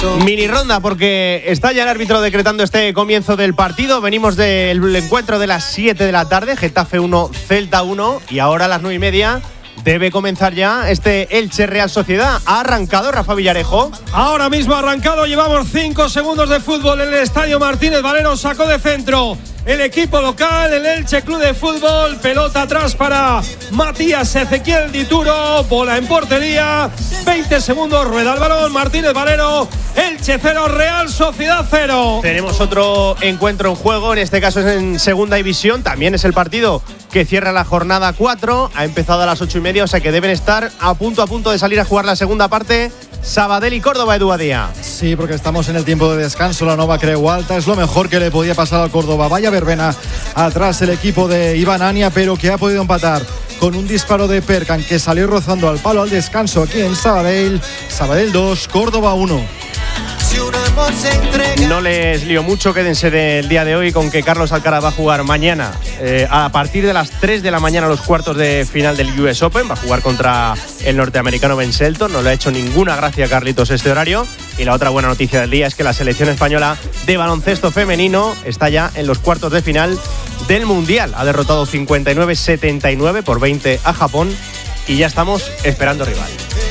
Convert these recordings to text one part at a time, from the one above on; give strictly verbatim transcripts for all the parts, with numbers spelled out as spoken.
Mini ronda, porque está ya el árbitro decretando este comienzo del partido. Venimos del encuentro de las siete de la tarde, Getafe uno, Celta uno, y ahora a las nueve y media debe comenzar ya este Elche Real Sociedad. ¿Ha arrancado Rafa Villarejo? Ahora mismo ha arrancado, llevamos cinco segundos de fútbol en el estadio Martínez Valero. Sacó de centro el equipo local, el Elche Club de Fútbol. Pelota atrás para Matías Ezequiel Dituro. Bola en portería. veinte segundos, rueda el balón. Martínez Valero. Elche cero, Real Sociedad cero. Tenemos otro encuentro en juego. En este caso es en segunda división. También es el partido que cierra la jornada cuatro. Ha empezado a las ocho y media, o sea que deben estar a punto a punto de salir a jugar la segunda parte. Sabadell y Córdoba, Edu Badía. Sí, porque estamos en el tiempo de descanso. La Nova Creu Alta es lo mejor que le podía pasar al Córdoba. Vaya verbena atrás el equipo de Iván Ania, pero que ha podido empatar con un disparo de Perkan que salió rozando al palo al descanso aquí en Sabadell. Sabadell dos, Córdoba uno. No les lío mucho, quédense del día de hoy con que Carlos Alcaraz va a jugar mañana eh, a partir de las tres de la mañana los cuartos de final del U S Open. Va a jugar contra el norteamericano Ben Shelton. No le ha hecho ninguna gracia a Carlitos este horario. Y la otra buena noticia del día es que la selección española de baloncesto femenino está ya en los cuartos de final del Mundial. Ha derrotado cincuenta y nueve setenta y nueve por veinte a Japón y ya estamos esperando rival.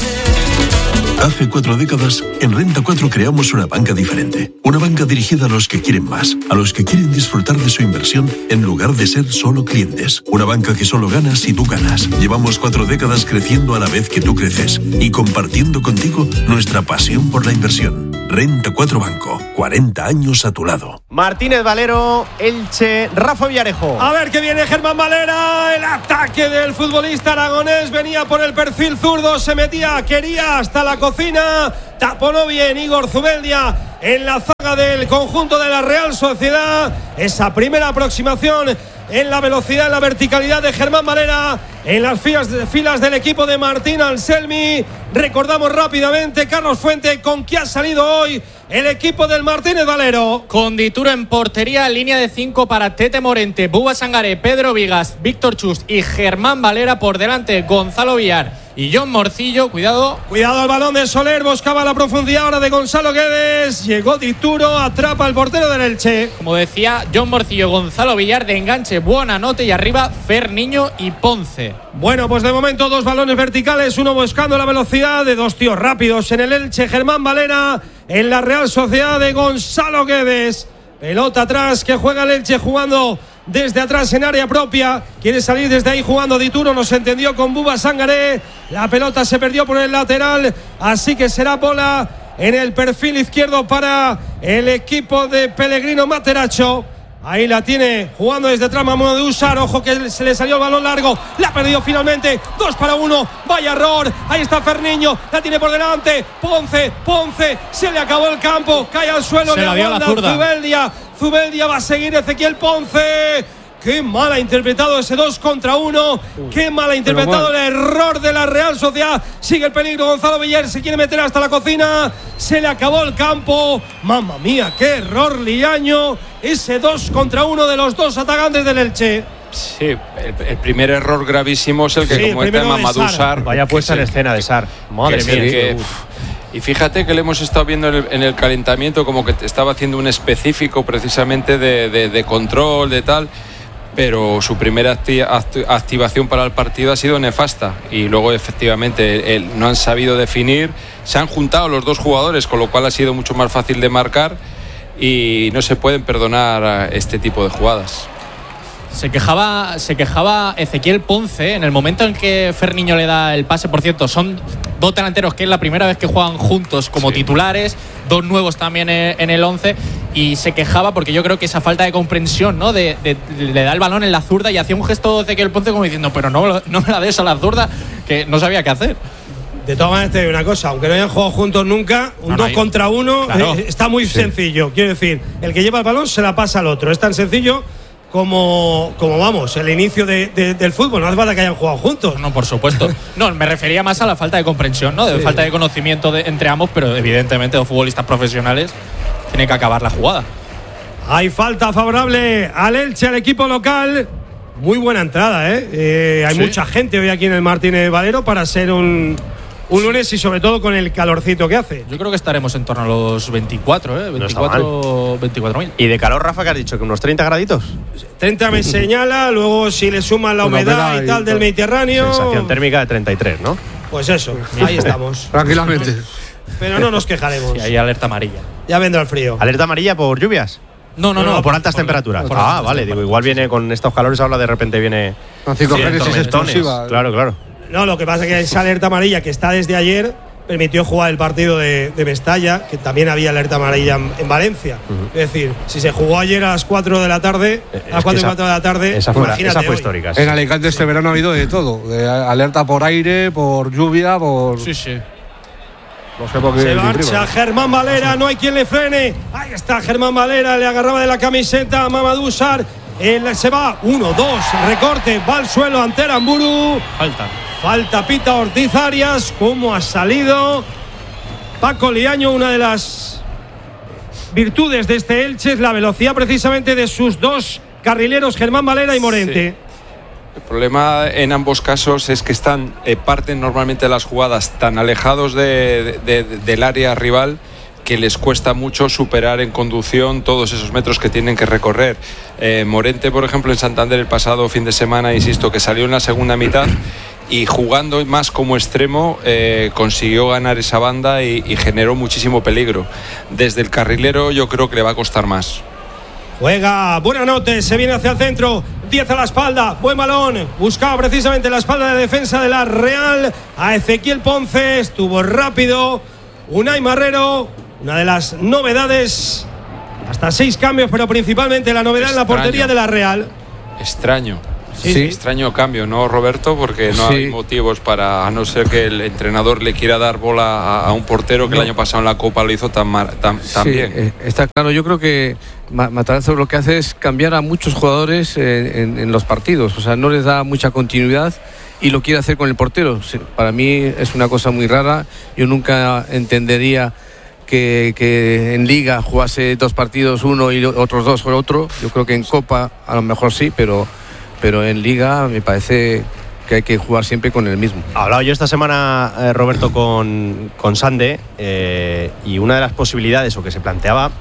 Hace cuatro décadas, en Renta cuatro creamos una banca diferente. Una banca dirigida a los que quieren más, a los que quieren disfrutar de su inversión en lugar de ser solo clientes. Una banca que solo gana si tú ganas. Llevamos cuatro décadas creciendo a la vez que tú creces y compartiendo contigo nuestra pasión por la inversión. Renta cuatro Banco, cuarenta años a tu lado. Martínez Valero, Elche, Rafa Villarejo. A ver que viene Germán Valera. El ataque del futbolista aragonés venía por el perfil zurdo, se metía, quería hasta la cocina. Taponó bien Igor Zubeldia en la zaga del conjunto de la Real Sociedad. Esa primera aproximación en la velocidad, en la verticalidad de Germán Valera en las filas, filas del equipo de Martín Anselmi. Recordamos rápidamente, Carlos Fuente, con qué ha salido hoy el equipo del Martínez Valero. Con Dituro en portería, línea de cinco para Tete Morente, Buba Sangaré, Pedro Vigas, Víctor Chust y Germán Valera. Por delante Gonzalo Villar y John Morcillo. Cuidado. Cuidado al balón de Soler, buscaba la profundidad ahora de Gonzalo Guedes. Llegó Dituro, atrapa al portero del Elche. Como decía, John Morcillo, Gonzalo Villar de enganche, Buonanotte y arriba Fer Niño y Ponce. Bueno, pues de momento dos balones verticales, uno buscando la velocidad de dos tíos rápidos en el Elche, Germán Valera, en la Real Sociedad de Gonzalo Guedes. Pelota atrás que juega el Elche jugando desde atrás en área propia. Quiere salir desde ahí jugando Dituro, no se entendió con Buba Sangaré. La pelota se perdió por el lateral, así que será bola en el perfil izquierdo para el equipo de Pellegrino Materacho. Ahí la tiene jugando desde atrás Mamuno de Usar. Ojo que se le salió el balón largo. La perdió finalmente. dos para uno. Vaya error. Ahí está Ferniño. La tiene por delante. Ponce. Ponce. Se le acabó el campo. Cae al suelo. Se le la dio la zurda. Zubeldia. Zubeldia va a seguir Ezequiel Ponce. Qué mal ha interpretado ese dos contra uno. Qué mal ha interpretado el error de la Real Sociedad. Sigue el peligro. Gonzalo Villar se quiere meter hasta la cocina. Se le acabó el campo. Mamma mía, qué error Liaño. Ese dos contra uno de los dos atacantes del Elche. Sí, el, el primer error gravísimo es el que sí, comete Mamadou Sarr. Vaya puesta en escena de Sarr. Madre mía. Que, y fíjate que le hemos estado viendo en el, en el calentamiento como que estaba haciendo un específico precisamente de, de, de control, de tal. Pero su primera acti- act- activación para el partido ha sido nefasta y luego efectivamente el, el, no han sabido definir, se han juntado los dos jugadores, con lo cual ha sido mucho más fácil de marcar y no se pueden perdonar este tipo de jugadas. Se quejaba, se quejaba Ezequiel Ponce en el momento en que Ferniño le da el pase. Por cierto, son dos delanteros que es la primera vez que juegan juntos como sí. titulares, dos nuevos también en el once, y se quejaba porque yo creo que esa falta de comprensión, ¿no? De, de, de le da el balón en la zurda y hacía un gesto Ezequiel Ponce como diciendo, pero no, no me la des a la zurda, que no sabía qué hacer. De todas maneras, te digo una cosa, aunque no hayan jugado juntos nunca, un no, no, dos contra uno claro. eh, está muy sí. sencillo. Quiero decir, el que lleva el balón se la pasa al otro. Es tan sencillo como, como vamos, el inicio de, de, del fútbol. No hace falta que hayan jugado juntos. No, por supuesto. No, me refería más a la falta de comprensión, ¿no? De sí. falta de conocimiento de, entre ambos, pero evidentemente los futbolistas profesionales tienen que acabar la jugada. Hay falta favorable al Elche, al equipo local. Muy buena entrada, ¿eh? eh hay sí. mucha gente hoy aquí en el Martínez Valero para ser un, un lunes y sobre todo con el calorcito que hace. Yo creo que estaremos en torno a los veinticuatro, ¿eh? veinticuatro mil. ¿Y de calor, Rafa, que has dicho? ¿Que unos treinta graditos? treinta me señala, luego si le suman la humedad y tal del Mediterráneo. Sensación térmica de treinta y tres, ¿no? Pues eso, ahí estamos. Tranquilamente. Pero no nos quejaremos. Sí, hay alerta amarilla. Ya vendrá el frío. ¿Alerta amarilla por lluvias? No, no, no. ¿O por altas por, temperaturas? Por ah, altas vale. Digo, igual viene con estos calores, ahora de repente viene. Con ciclogénesis explosiva. Claro, claro. No, lo que pasa es que esa alerta amarilla que está desde ayer permitió jugar el partido de, de Mestalla, que también había alerta amarilla en, en Valencia. Uh-huh. Es decir, si se jugó ayer a las cuatro de la tarde, a las cuatro y cuatro de la tarde, esa fue, esa fue histórica. En Alicante este verano ha habido de todo, de alerta por aire, por lluvia, por… Sí, sí. Se marcha Germán Valera, no hay quien le frene. Ahí está Germán Valera, le agarraba de la camiseta a Mamadou Sarr. Él se va, uno, dos, recorte, va al suelo ante Aramburu. Falta. Falta pita Ortiz Arias. ¿Cómo ha salido? Paco Liaño, una de las virtudes de este Elche es la velocidad precisamente de sus dos carrileros, Germán Valera y Morente. Sí. El problema en ambos casos es que están eh, parten normalmente las jugadas tan alejados de, de, de, del área rival que les cuesta mucho superar en conducción todos esos metros que tienen que recorrer. Eh, Morente, por ejemplo, en Santander el pasado fin de semana, insisto, que salió en la segunda mitad y jugando más como extremo eh, consiguió ganar esa banda y, y generó muchísimo peligro. Desde el carrilero yo creo que le va a costar más. Juega Buenanote, se viene hacia el centro, diez a la espalda, buen balón, buscaba precisamente la espalda de defensa de la Real a Ezequiel Ponce, estuvo rápido, Unai Marrero, una de las novedades, hasta seis cambios, pero principalmente la novedad Extraño. en la portería de la Real. Extraño. Sí, sí, extraño cambio, ¿no, Roberto? Porque no sí. hay motivos para, a no ser que el entrenador le quiera dar bola a, a un portero que no. el año pasado en la Copa lo hizo tan, mar, tan, tan sí, bien. Eh, está claro, yo creo que Matarazzo lo que hace es cambiar a muchos jugadores en, en, en los partidos, o sea, no les da mucha continuidad y lo quiere hacer con el portero. Para mí es una cosa muy rara, yo nunca entendería que, que en Liga jugase dos partidos uno y otros dos por otro. Yo creo que en Copa a lo mejor sí, pero pero en Liga me parece que hay que jugar siempre con el mismo. Hablaba yo esta semana, eh, Roberto, con, con Sande, eh, y una de las posibilidades o que se planteaba,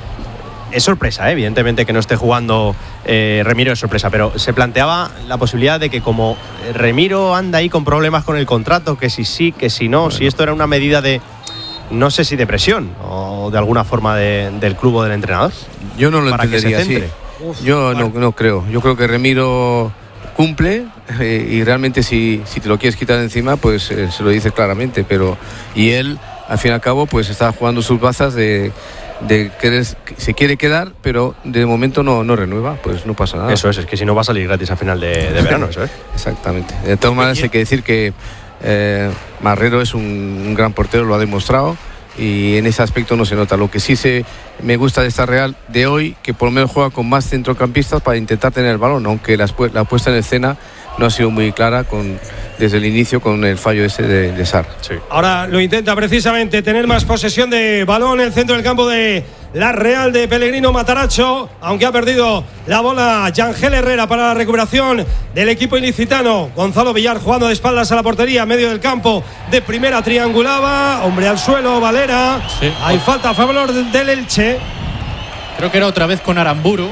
es sorpresa, eh, evidentemente que no esté jugando eh, Remiro es sorpresa, pero se planteaba la posibilidad de que como Remiro anda ahí con problemas con el contrato, que si sí, que si no, bueno. si esto era una medida de, no sé si de presión o de alguna forma de, del club o del entrenador. Yo no lo para entendería que se así. Uf, Yo no, no creo. Yo creo que Remiro cumple eh, y realmente si, si te lo quieres quitar de encima, pues eh, se lo dice claramente. Pero y él, al fin y al cabo, pues está jugando sus bazas de, de que se quiere quedar, pero de momento no, no renueva, pues no pasa nada. Eso es, es que si no va a salir gratis a final de, de verano, eso es. Exactamente. De todas maneras hay que decir que eh, Marrero es un, un gran portero, lo ha demostrado. Y en ese aspecto no se nota. Lo que sí se me gusta de esta Real de hoy, que por lo menos juega con más centrocampistas para intentar tener el balón, aunque la, la puesta en escena no ha sido muy clara con, desde el inicio con el fallo ese de, de Sarr. Sí. Ahora lo intenta precisamente tener más posesión de balón en el centro del campo de la Real de Pellegrino Matarazzo, aunque ha perdido la bola Yangel Herrera para la recuperación del equipo ilicitano. Gonzalo Villar jugando de espaldas a la portería, medio del campo, de primera triangulaba, hombre al suelo, Valera. Sí. Hay falta a favor del Elche. Creo que era otra vez con Aramburu.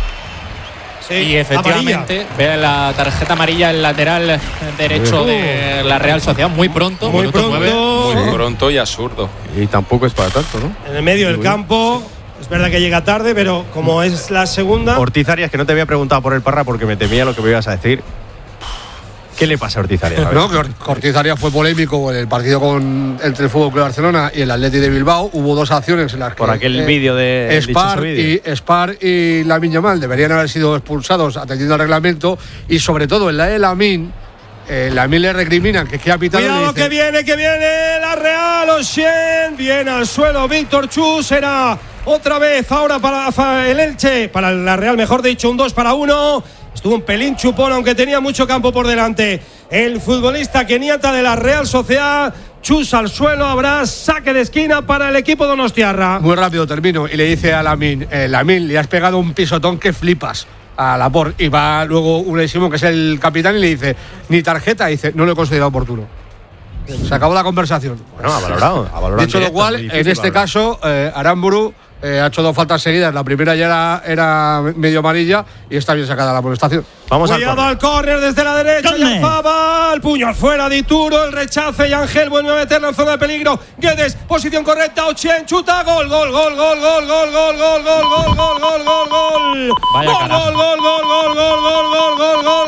Sí, y efectivamente ve la tarjeta amarilla el lateral derecho de la Real Sociedad muy pronto, muy pronto, muy sí. pronto y absurdo. Y tampoco es para tanto, ¿no? En el medio del campo, es verdad que llega tarde, pero como es la segunda. Ortiz Arias, que no te había preguntado por el Parra porque me temía lo que me ibas a decir. ¿Qué le pasa a Ortiz Arias? A no, que Ortiz Arias fue polémico en el partido con, entre el Fútbol Club Barcelona y el Athletic de Bilbao. Hubo dos acciones en las que por aquel eh, vídeo de Spar y Spar y Lamine Yamal deberían haber sido expulsados atendiendo al reglamento, y sobre todo en la de Lamine, eh, Lamine le recriminan que qué ha pitado. Cuidado, dice, que viene, que viene la Real, Ossien, viene al suelo Víctor Chus, será otra vez ahora para el Elche, para la Real mejor dicho, un dos para uno. Estuvo un pelín chupón, aunque tenía mucho campo por delante. El futbolista keniata de la Real Sociedad, Chus al suelo, habrá saque de esquina para el equipo donostiarra. Muy rápido termino, y le dice a Lamine, eh, Lamine, le has pegado un pisotón que flipas a Laporte. Y va luego Unai Simón, que es el capitán, y le dice, ni tarjeta, y dice, no lo he considerado oportuno. Se acabó la conversación. Bueno, ha valorado. Ha valorado Dicho lo cual, en este caso, eh, Aramburu eh, ha hecho dos faltas seguidas. La primera ya era, era medio amarilla y está bien sacada la amonestación. Vamos Cuidado al córner desde la derecha. Y Alzaba, el puño afuera de Ituro, el rechace y Ángel vuelve a meterlo en zona de peligro. Guedes, posición correcta, Ochien, chuta, gol, gol, gol, gol, gol, gol, gol, gol, gol, gol, gol, gol, gol, gol. Vaya gol, gol, gol, gol, gol, gol, gol, gol, gol,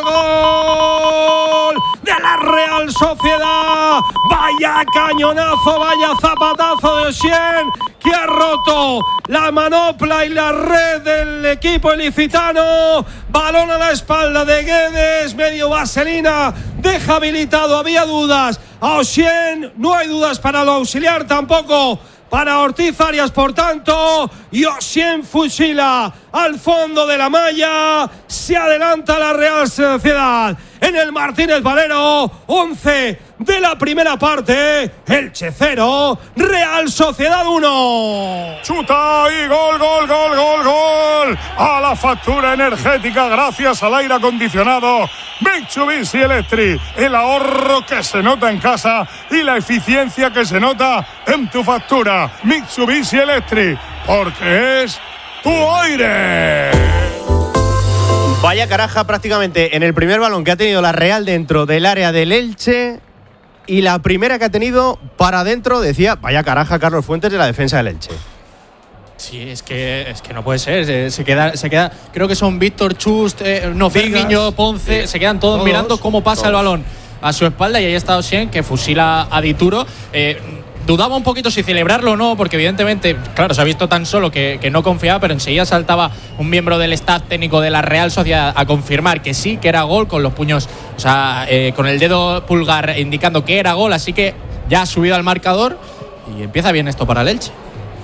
gol de la Real Sociedad. Vaya cañonazo, vaya zapatazo de Ochien, que ha roto la manopla y la red del equipo ilicitano. Balón a la espalda de Guedes, medio vaselina, deja habilitado, había dudas a Ochien, no hay dudas para lo auxiliar tampoco para Ortiz Arias, por tanto, y Ochien fusila al fondo de la malla, se adelanta la Real Sociedad en el Martínez Valero. Once de la primera parte, Elche cero, Real Sociedad uno. Chuta y gol, gol, gol, gol, gol a la factura energética gracias al aire acondicionado Mitsubishi Electric, el ahorro que se nota en casa y la eficiencia que se nota en tu factura. Mitsubishi Electric, porque es tu aire. Vaya caraja prácticamente en el primer balón que ha tenido la Real dentro del área del Elche, y la primera que ha tenido para adentro, decía, vaya caraja Carlos Fuentes de la defensa del Elche. Sí, es que es que no puede ser. Se queda, se queda. Creo que son Víctor Chust, eh, no, Fermiño, Ponce, sí. Se quedan todos, todos mirando cómo pasa todos. El balón a su espalda, y ahí está Ochien, que fusila a Dituro. Eh, Dudaba un poquito si celebrarlo o no, porque evidentemente, claro, se ha visto tan solo que, que no confiaba, pero enseguida saltaba un miembro del staff técnico de la Real Sociedad a confirmar que sí, que era gol, con los puños, o sea, eh, con el dedo pulgar indicando que era gol, así que ya ha subido al marcador y empieza bien esto para el Elche.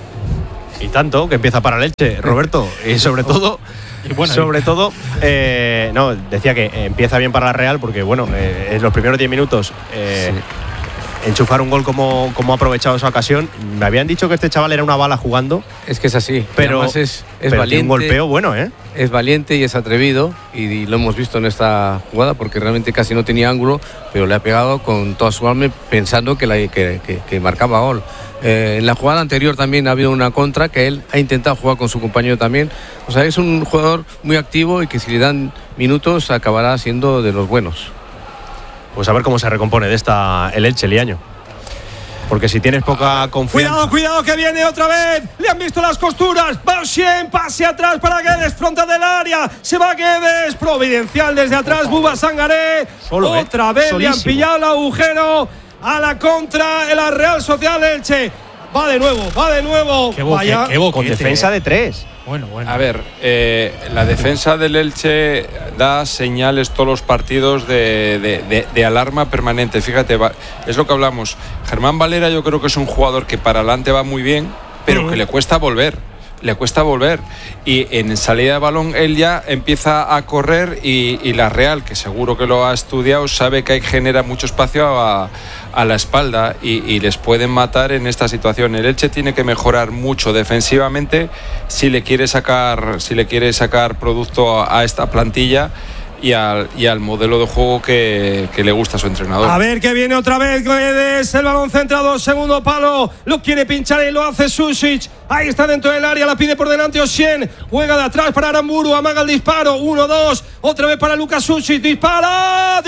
Y tanto que empieza para el Elche, Roberto, y sobre todo… Y bueno, sobre todo, eh, no, decía que empieza bien para la Real porque, bueno, eh, en los primeros diez minutos… Eh, sí. Enchufar un gol como, como ha aprovechado esa ocasión. Me habían dicho que este chaval era una bala jugando. Es que es así. Pero es, es pero valiente. Un golpeo bueno, ¿eh? Es valiente y es atrevido. Y, y lo hemos visto en esta jugada porque realmente casi no tenía ángulo, pero le ha pegado con toda su alma pensando que, la, que, que, que marcaba gol. Eh, en la jugada anterior también ha habido una contra que él ha intentado jugar con su compañero también. O sea, es un jugador muy activo y que si le dan minutos acabará siendo de los buenos. Pues a ver cómo se recompone de esta el Elche, Liaño. Porque si tienes poca confianza… Cuidado, cuidado, que viene otra vez. Le han visto las costuras. Va Ochien, pase atrás para Guedes, frontal del área. Se va Guedes, providencial desde atrás. Buba Sangaré. Solo, otra eh. vez Solísimo. Le han pillado el agujero a la contra de la Real Sociedad Elche. Va de nuevo, va de nuevo. Qué boque, Vaya. Qué boque, con defensa eh. de tres. Bueno, bueno. A ver, eh, la defensa del Elche da señales todos los partidos de, de, de, de alarma permanente. Fíjate, va, es lo que hablamos. Germán Valera yo creo que es un jugador que para adelante va muy bien, pero uh-huh. que le cuesta volver. Le cuesta volver. Y en salida de balón él ya empieza a correr y, y la Real, que seguro que lo ha estudiado, sabe que hay, genera mucho espacio a, a la espalda y, y les pueden matar en esta situación. El Elche tiene que mejorar mucho defensivamente si le quiere sacar, si le quiere sacar producto a, a esta plantilla y al, y al modelo de juego que, que le gusta a su entrenador. A ver que viene otra vez Guedes, el balón centrado, segundo palo, lo quiere pinchar y lo hace Susic. Ahí está dentro del área, la pide por delante Ochien, juega de atrás para Aramburu, amaga el disparo, uno dos, otra vez para Lucas Susic, dispara,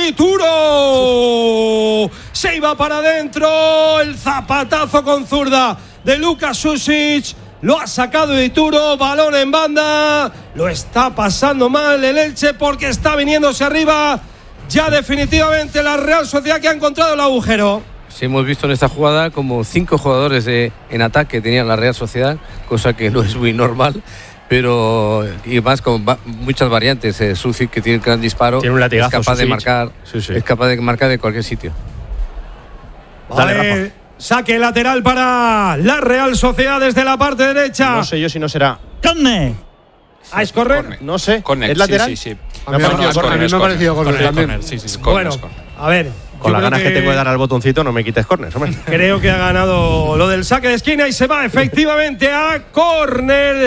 Dituro, se iba para adentro, el zapatazo con zurda de Lucas Susic. Lo ha sacado Dituro, balón en banda. Lo está pasando mal el Elche porque está viniéndose arriba. Ya definitivamente la Real Sociedad que ha encontrado el agujero. Sí, hemos visto en esta jugada como cinco jugadores de, en ataque tenían la Real Sociedad, cosa que no es muy normal. Pero y más con va, muchas variantes. Eh, Susic, que tiene un gran disparo, tiene un latigazo, es capaz Susic. de marcar, sí, sí. es capaz de marcar de cualquier sitio. Vale. Dale, saque lateral para la Real Sociedad desde la parte derecha. No sé yo si no será. ¡Corne! ¿Ah, es correr? Corner. No sé. Corner, ¿Es lateral? Sí, sí, sí. A mí me ha parecido corner también. Sí, sí, bueno, a ver. Con las ganas que... que tengo de dar al botoncito, no me quites córner, hombre. Creo que ha ganado lo del saque de esquina y se va efectivamente a córner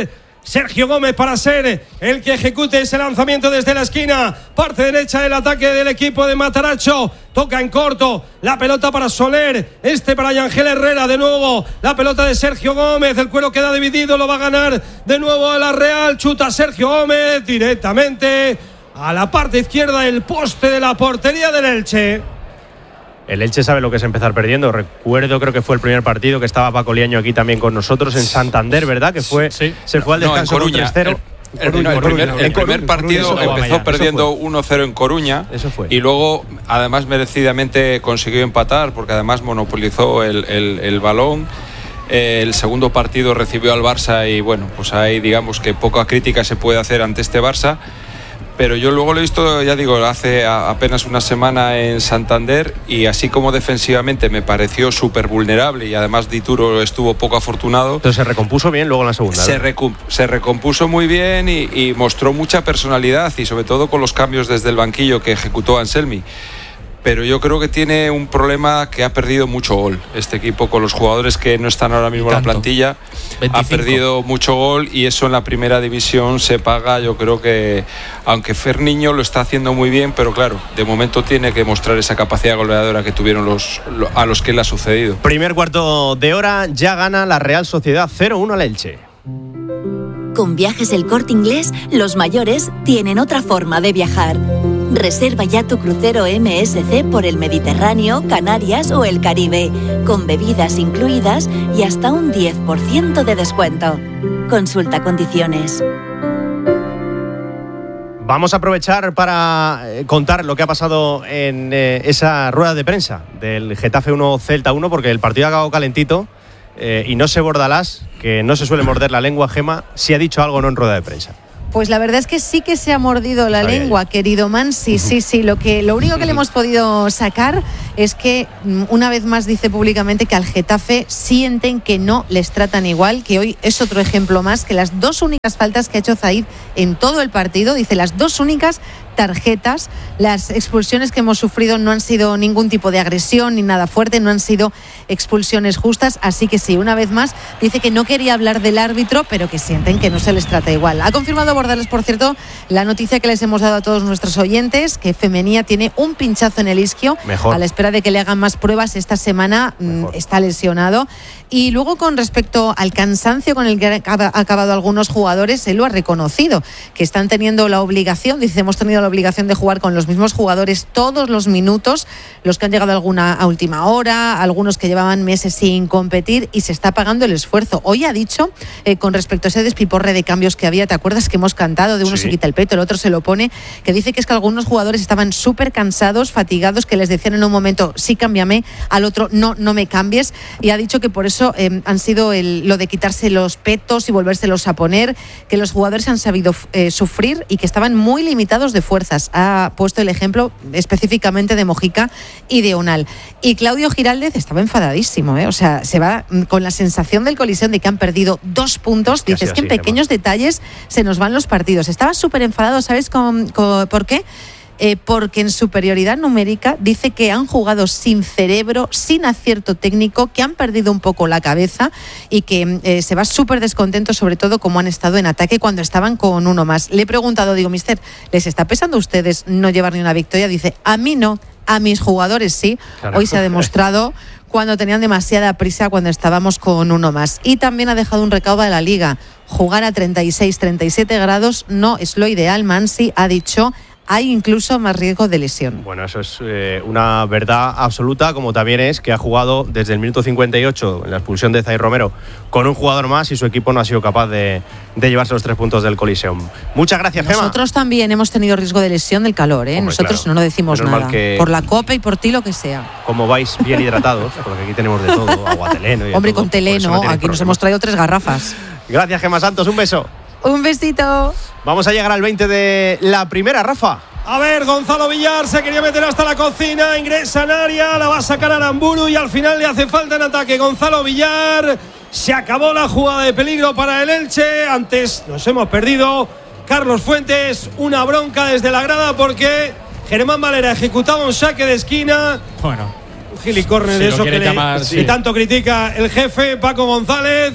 Sergio Gómez para ser el que ejecute ese lanzamiento desde la esquina. Parte derecha del ataque del equipo de Mataracho. Toca en corto. La pelota para Soler. Este para Yangel Herrera. De nuevo la pelota de Sergio Gómez. El cuero queda dividido. Lo va a ganar de nuevo la Real. Chuta Sergio Gómez directamente a la parte izquierda del poste de la portería del Elche. El Elche sabe lo que es empezar perdiendo. Recuerdo, creo que fue el primer partido que estaba Paco Liaño aquí también con nosotros en Santander, ¿verdad? Que fue, sí. se fue al descanso no, en Coruña, con tres cero. El, el, el, primer, el primer partido Coruña, empezó vaya, perdiendo uno cero en Coruña. Eso fue. Y luego, además, merecidamente consiguió empatar, porque además monopolizó el, el, el balón. Eh, el segundo partido recibió al Barça y bueno, pues ahí digamos que poca crítica se puede hacer ante este Barça. Pero yo luego lo he visto, ya digo, hace apenas una semana en Santander y así como defensivamente me pareció súper vulnerable y además Dituro estuvo poco afortunado. Entonces se recompuso bien luego en la segunda. Se, recomp- se recompuso muy bien y, y mostró mucha personalidad y sobre todo con los cambios desde el banquillo que ejecutó Anselmi. Pero yo creo que tiene un problema que ha perdido mucho gol. Este equipo con los jugadores que no están ahora mismo en la plantilla veinticinco. Ha perdido mucho gol y eso en la primera división se paga. Yo creo que, aunque Ferniño lo está haciendo muy bien, pero claro, de momento tiene que mostrar esa capacidad goleadora que tuvieron los, a los que le ha sucedido. Primer cuarto de hora, ya gana la Real Sociedad cero uno al Elche. Con Viajes El Corte Inglés, los mayores tienen otra forma de viajar. Reserva ya tu crucero M S C por el Mediterráneo, Canarias o el Caribe, con bebidas incluidas y hasta un diez por ciento de descuento. Consulta condiciones. Vamos a aprovechar para contar lo que ha pasado en eh, esa rueda de prensa del Getafe uno Celta uno, porque el partido ha acabado calentito eh, y no sé Bordalás, que no se suele morder la lengua, Gema, si ha dicho algo o no en rueda de prensa. Pues la verdad es que sí que se ha mordido la lengua, ya. querido Mansi, sí, sí. Lo que, lo único que le hemos podido sacar es que una vez más dice públicamente que al Getafe sienten que no les tratan igual, que hoy es otro ejemplo más, que las dos únicas faltas que ha hecho Zaid en todo el partido, dice las dos únicas tarjetas, las expulsiones que hemos sufrido no han sido ningún tipo de agresión ni nada fuerte, no han sido expulsiones justas, así que sí, una vez más dice que no quería hablar del árbitro, pero que sienten que no se les trata igual. Ha confirmado Bordalás, por cierto, la noticia que les hemos dado a todos nuestros oyentes, que Femenía tiene un pinchazo en el isquio. Mejor. A la espera de que le hagan más pruebas esta semana. Mejor. Está lesionado. Y luego, con respecto al cansancio con el que han acabado algunos jugadores, él lo ha reconocido, que están teniendo la obligación, dice, hemos tenido la obligación de jugar con los mismos jugadores todos los minutos, los que han llegado alguna a última hora, algunos que llevaban meses sin competir, y se está pagando el esfuerzo. Hoy ha dicho, eh, con respecto a ese despiporre de cambios que había, ¿te acuerdas que hemos cantado? De uno sí. se quita el peto, el otro se lo pone, que dice que es que algunos jugadores estaban súper cansados, fatigados, que les decían en un momento, sí, cámbiame, al otro, no, no me cambies, y ha dicho que por eso eh, han sido el, lo de quitarse los petos y volvérselos a poner, que los jugadores han sabido eh, sufrir y que estaban muy limitados de fuerzas. Ha puesto el ejemplo específicamente de Mojica y de Unal. Y Claudio Giraldez estaba enfadadísimo, ¿eh? O sea, se va con la sensación del Coliseo de que han perdido dos puntos. Dices que en pequeños detalles se nos van los partidos. Estaba súper enfadado, ¿sabes con, con, por qué? Eh, porque en superioridad numérica dice que han jugado sin cerebro, sin acierto técnico, que han perdido un poco la cabeza y que eh, se va súper descontento, sobre todo como han estado en ataque cuando estaban con uno más. Le he preguntado, digo, mister, ¿les está pesando a ustedes no llevar ni una victoria? Dice, a mí no, a mis jugadores sí. Claro. Hoy se ha demostrado cuando tenían demasiada prisa, cuando estábamos con uno más. Y también ha dejado un recaudo de la Liga. Jugar a treinta y seis, treinta y siete grados no es lo ideal. Mansi ha dicho, hay incluso más riesgo de lesión. Bueno, eso es eh, una verdad absoluta, como también es que ha jugado desde el minuto cincuenta y ocho en la expulsión de Zaid Romero con un jugador más y su equipo no ha sido capaz de, de llevarse los tres puntos del Coliseum. Muchas gracias, Gema. Nosotros también hemos tenido riesgo de lesión del calor, ¿eh? Hombre, nosotros claro. no lo decimos Menos nada. Por la copa y por ti, lo que sea. Como vais bien hidratados, porque aquí tenemos de todo, agua teleno y Hombre, todo, con teleno, no aquí problema. Nos hemos traído tres garrafas. Gracias, Gema Santos, un beso. Un besito. Vamos a llegar al veinte de la primera, Rafa. A ver, Gonzalo Villar se quería meter hasta la cocina, ingresa en área, la va a sacar Aramburu y al final le hace falta en ataque. Gonzalo Villar, se acabó la jugada de peligro para el Elche, antes nos hemos perdido. Carlos Fuentes, una bronca desde la grada porque Germán Valera ejecutaba un saque de esquina. Bueno, un gilicórner de eso que, le, llamar, sí. que tanto critica el jefe, Paco González.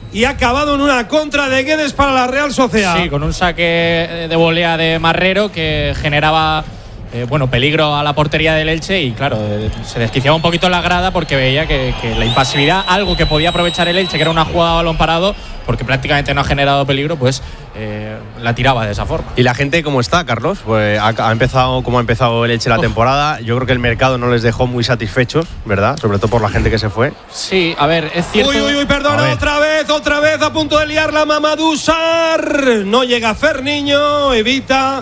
y ha acabado en una contra de Guedes para la Real Sociedad. Sí, con un saque de volea de Marrero que generaba eh, bueno, peligro a la portería del Elche y claro, eh, se desquiciaba un poquito la grada porque veía que, que la impasividad, algo que podía aprovechar el Elche, que era una jugada a balón parado, porque prácticamente no ha generado peligro, pues eh, la tiraba de esa forma. ¿Y la gente cómo está, Carlos? Pues ha, ha empezado como ha empezado el Elche la temporada. Yo creo que el mercado no les dejó muy satisfechos, ¿verdad? Sobre todo por la gente que se fue. Sí, a ver, es cierto. Uy, uy, uy, perdona, otra vez, otra vez, a punto de liarla Mamadou Sarr. No llega Ferniño, evita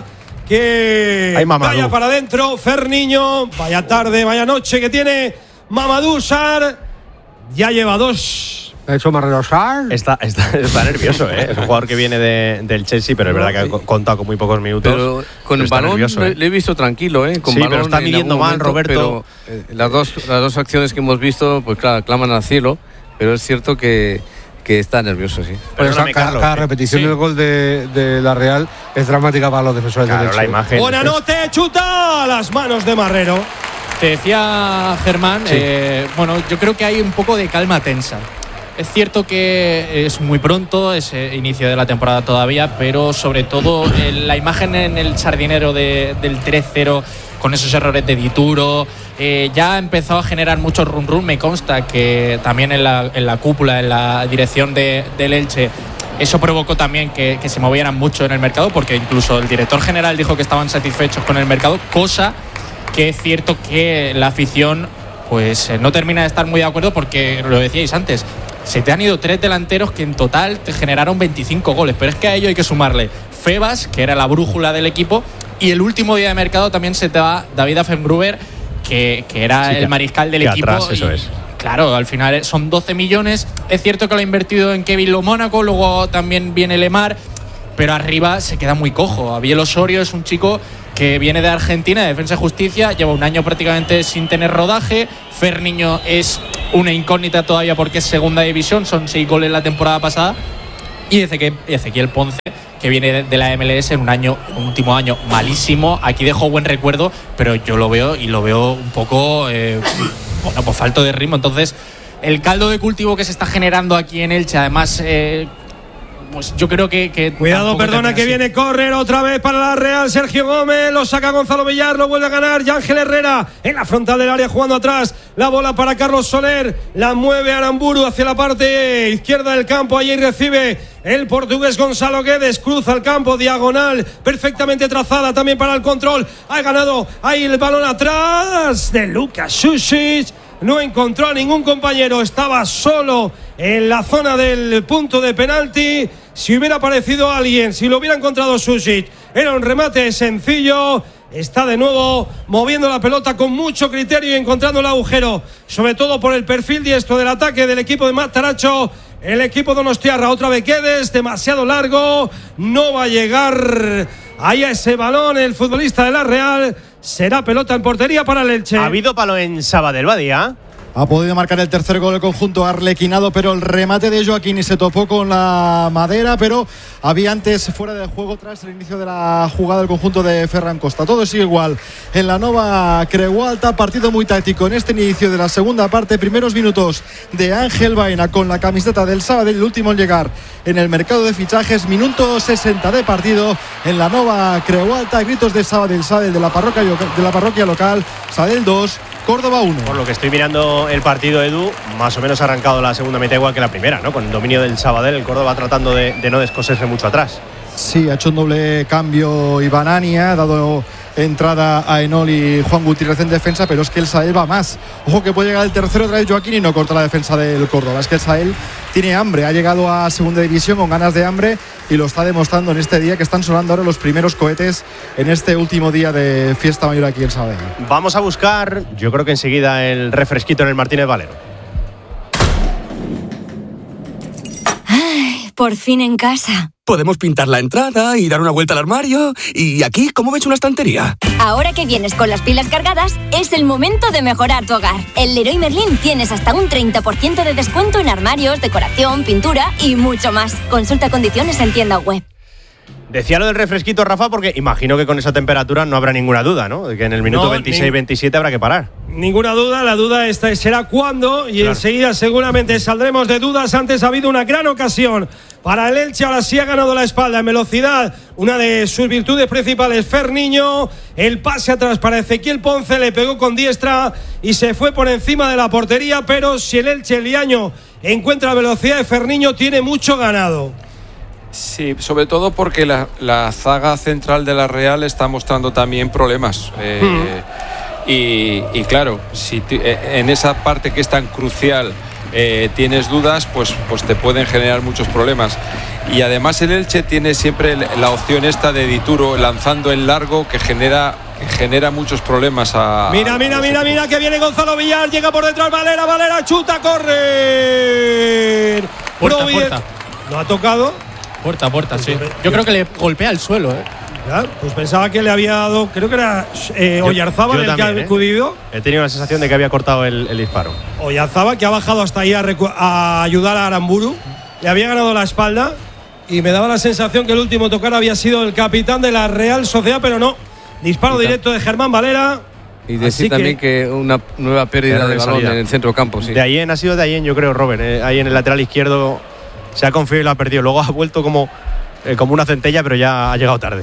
que Ay, vaya para adentro. Ferniño, vaya tarde, vaya noche que tiene Mamadou Sarr. Ya lleva dos. Ha hecho Marrero Sarr. Está, está, está nervioso, ¿eh? Es un jugador que viene de, del Chelsea, pero es verdad que ha contado con muy pocos minutos. Pero con pero el balón nervioso, ¿eh? le he visto tranquilo, ¿eh? Con sí, balón pero está midiendo mal, momento, Roberto. Pero, eh, las, dos, las dos acciones que hemos visto, pues claro, claman al cielo, pero es cierto que, que está nervioso, sí. Pues cada, Carlos, cada repetición sí. del gol de, de la Real es dramática para los defensores claro, del Elche. La imagen. Buena noche, chuta a las manos de Marrero. Te decía Germán, sí. eh, bueno, yo creo que hay un poco de calma tensa. Es cierto que es muy pronto, es inicio de la temporada todavía, pero sobre todo eh, la imagen en el Sardinero de, del tres cero con esos errores de Dituro eh, ya ha empezado a generar mucho run run. Me consta que también en la, en la cúpula, en la dirección de, del Elche, eso provocó también que, que se movieran mucho en el mercado, porque incluso el director general dijo que estaban satisfechos con el mercado, cosa que es cierto que la afición pues no termina de estar muy de acuerdo, porque lo decíais antes, se te han ido tres delanteros que en total te generaron veinticinco goles, pero es que a ello hay que sumarle Febas, que era la brújula del equipo, y el último día de mercado también se te va David Affengruber, que, que era sí, que, el mariscal del equipo. Atrás, eso es. Claro, al final son doce millones. Es cierto que lo ha invertido en Kevin Lo Mónaco, luego también viene Lemar, pero arriba se queda muy cojo. Abiel Osorio es un chico que viene de Argentina, de Defensa y Justicia, lleva un año prácticamente sin tener rodaje. Ferniño es una incógnita todavía porque es segunda división, son seis goles la temporada pasada. Y Ezequiel Ponce, que viene de la M L S en un año, un último año malísimo. Aquí dejo buen recuerdo, pero yo lo veo y lo veo un poco, eh, bueno, pues falto de ritmo. Entonces, el caldo de cultivo que se está generando aquí en Elche, además, eh, pues yo creo que… que Cuidado, perdona, que así. Viene córner otra vez para la Real. Sergio Gómez, lo saca Gonzalo Villar, lo vuelve a ganar Yángel Herrera en la frontal del área jugando atrás. La bola para Carlos Soler, la mueve Aramburu hacia la parte izquierda del campo. Allí recibe el portugués Gonzalo Guedes, cruza el campo, diagonal perfectamente trazada también para el control. Ha ganado ahí el balón atrás de Lucas Sušić. No encontró a ningún compañero, estaba solo en la zona del punto de penalti. Si hubiera aparecido alguien, si lo hubiera encontrado Sušić, era un remate sencillo. Está de nuevo moviendo la pelota con mucho criterio y encontrando el agujero, sobre todo por el perfil diestro del ataque del equipo de Matarazzo. El equipo donostiarra, otra vez Guedes, demasiado largo, no va a llegar ahí a ese balón el futbolista de la Real. Será pelota en portería para el Elche. ¿Ha habido palo en Sabadell, Badía? Ha podido marcar el tercer gol el conjunto arlequinado, pero el remate de Joaquín se topó con la madera, pero había antes fuera de juego tras el inicio de la jugada del conjunto de Ferran Costa. Todo sigue igual en la Nova Creu Alta, partido muy táctico en este inicio de la segunda parte. Primeros minutos de Ángel Baena con la camiseta del Sabadell, el último en llegar en el mercado de fichajes. Minuto sesenta de partido en la Nova Creu Alta. Gritos de Sabadell, Sabadell de la parroquia, de la parroquia local. Sabadell dos, Córdoba uno. Por lo que estoy mirando el partido, Edu, más o menos ha arrancado la segunda mitad igual que la primera, ¿no? Con el dominio del Sabadell, el Córdoba tratando de, de no descoserse mucho atrás. Sí, ha hecho un doble cambio Iván Ania, ha dado entrada a Enol y Juan Gutiérrez en defensa, pero es que el Sabadell va más. Ojo que puede llegar el tercero otra vez Joaquín y no corta la defensa del Córdoba. Es que el Sabadell tiene hambre, ha llegado a segunda división con ganas de hambre y lo está demostrando en este día, que están sonando ahora los primeros cohetes en este último día de fiesta mayor aquí en Sabadell. Vamos a buscar, yo creo que enseguida, el refresquito en el Martínez Valero. Ay, por fin en casa. Podemos pintar la entrada y dar una vuelta al armario. Y aquí, ¿cómo ves una estantería? Ahora que vienes con las pilas cargadas, es el momento de mejorar tu hogar. En Leroy Merlin tienes hasta un treinta por ciento de descuento en armarios, decoración, pintura y mucho más. Consulta condiciones en tienda web. Decía lo del refresquito, Rafa, porque imagino que con esa temperatura no habrá ninguna duda, ¿no? De que en el minuto No, veintiséis veintisiete habrá que parar. Ninguna duda, la duda esta será cuándo y Claro. enseguida seguramente saldremos de dudas. Antes ha habido una gran ocasión para el Elche, ahora sí ha ganado la espalda en velocidad, una de sus virtudes principales, Ferniño, el pase atrás para Ezequiel Ponce, le pegó con diestra y se fue por encima de la portería, pero si el Elche Liaño encuentra la velocidad de Ferniño, tiene mucho ganado. Sí, sobre todo porque la, la zaga central de la Real está mostrando también problemas. Eh, mm. y, y claro, si t- en esa parte que es tan crucial eh, tienes dudas, pues, pues te pueden generar muchos problemas. Y además el Elche tiene siempre la opción esta de Dituro lanzando en largo que genera, que genera muchos problemas a... Mira, a mira, los mira, equipos. mira, que viene Gonzalo Villar, llega por detrás, Valera, Valera, chuta, corre. Puerta, Provi- puerta. ¿Lo ha tocado? Puerta, puerta, sí. Yo creo que le golpea el suelo, ¿eh? Ya, pues pensaba que le había dado, creo que era eh, Oyarzábal el que ha ¿eh? acudido. He tenido la sensación de que había cortado el, el disparo. Oyarzábal, que ha bajado hasta ahí a, recu- a ayudar a Aramburu. Le había ganado la espalda y me daba la sensación que el último tocar había sido el capitán de la Real Sociedad, pero no. Disparo directo de Germán Valera. Y decir Así también que, que una nueva pérdida Error de de balón salida. en el centro campo. Sí. De Ayen ha sido de Ayen, yo creo, Robert. Eh, ahí en el lateral izquierdo se ha confiado y lo ha perdido. Luego ha vuelto como, eh, como una centella, pero ya ha llegado tarde.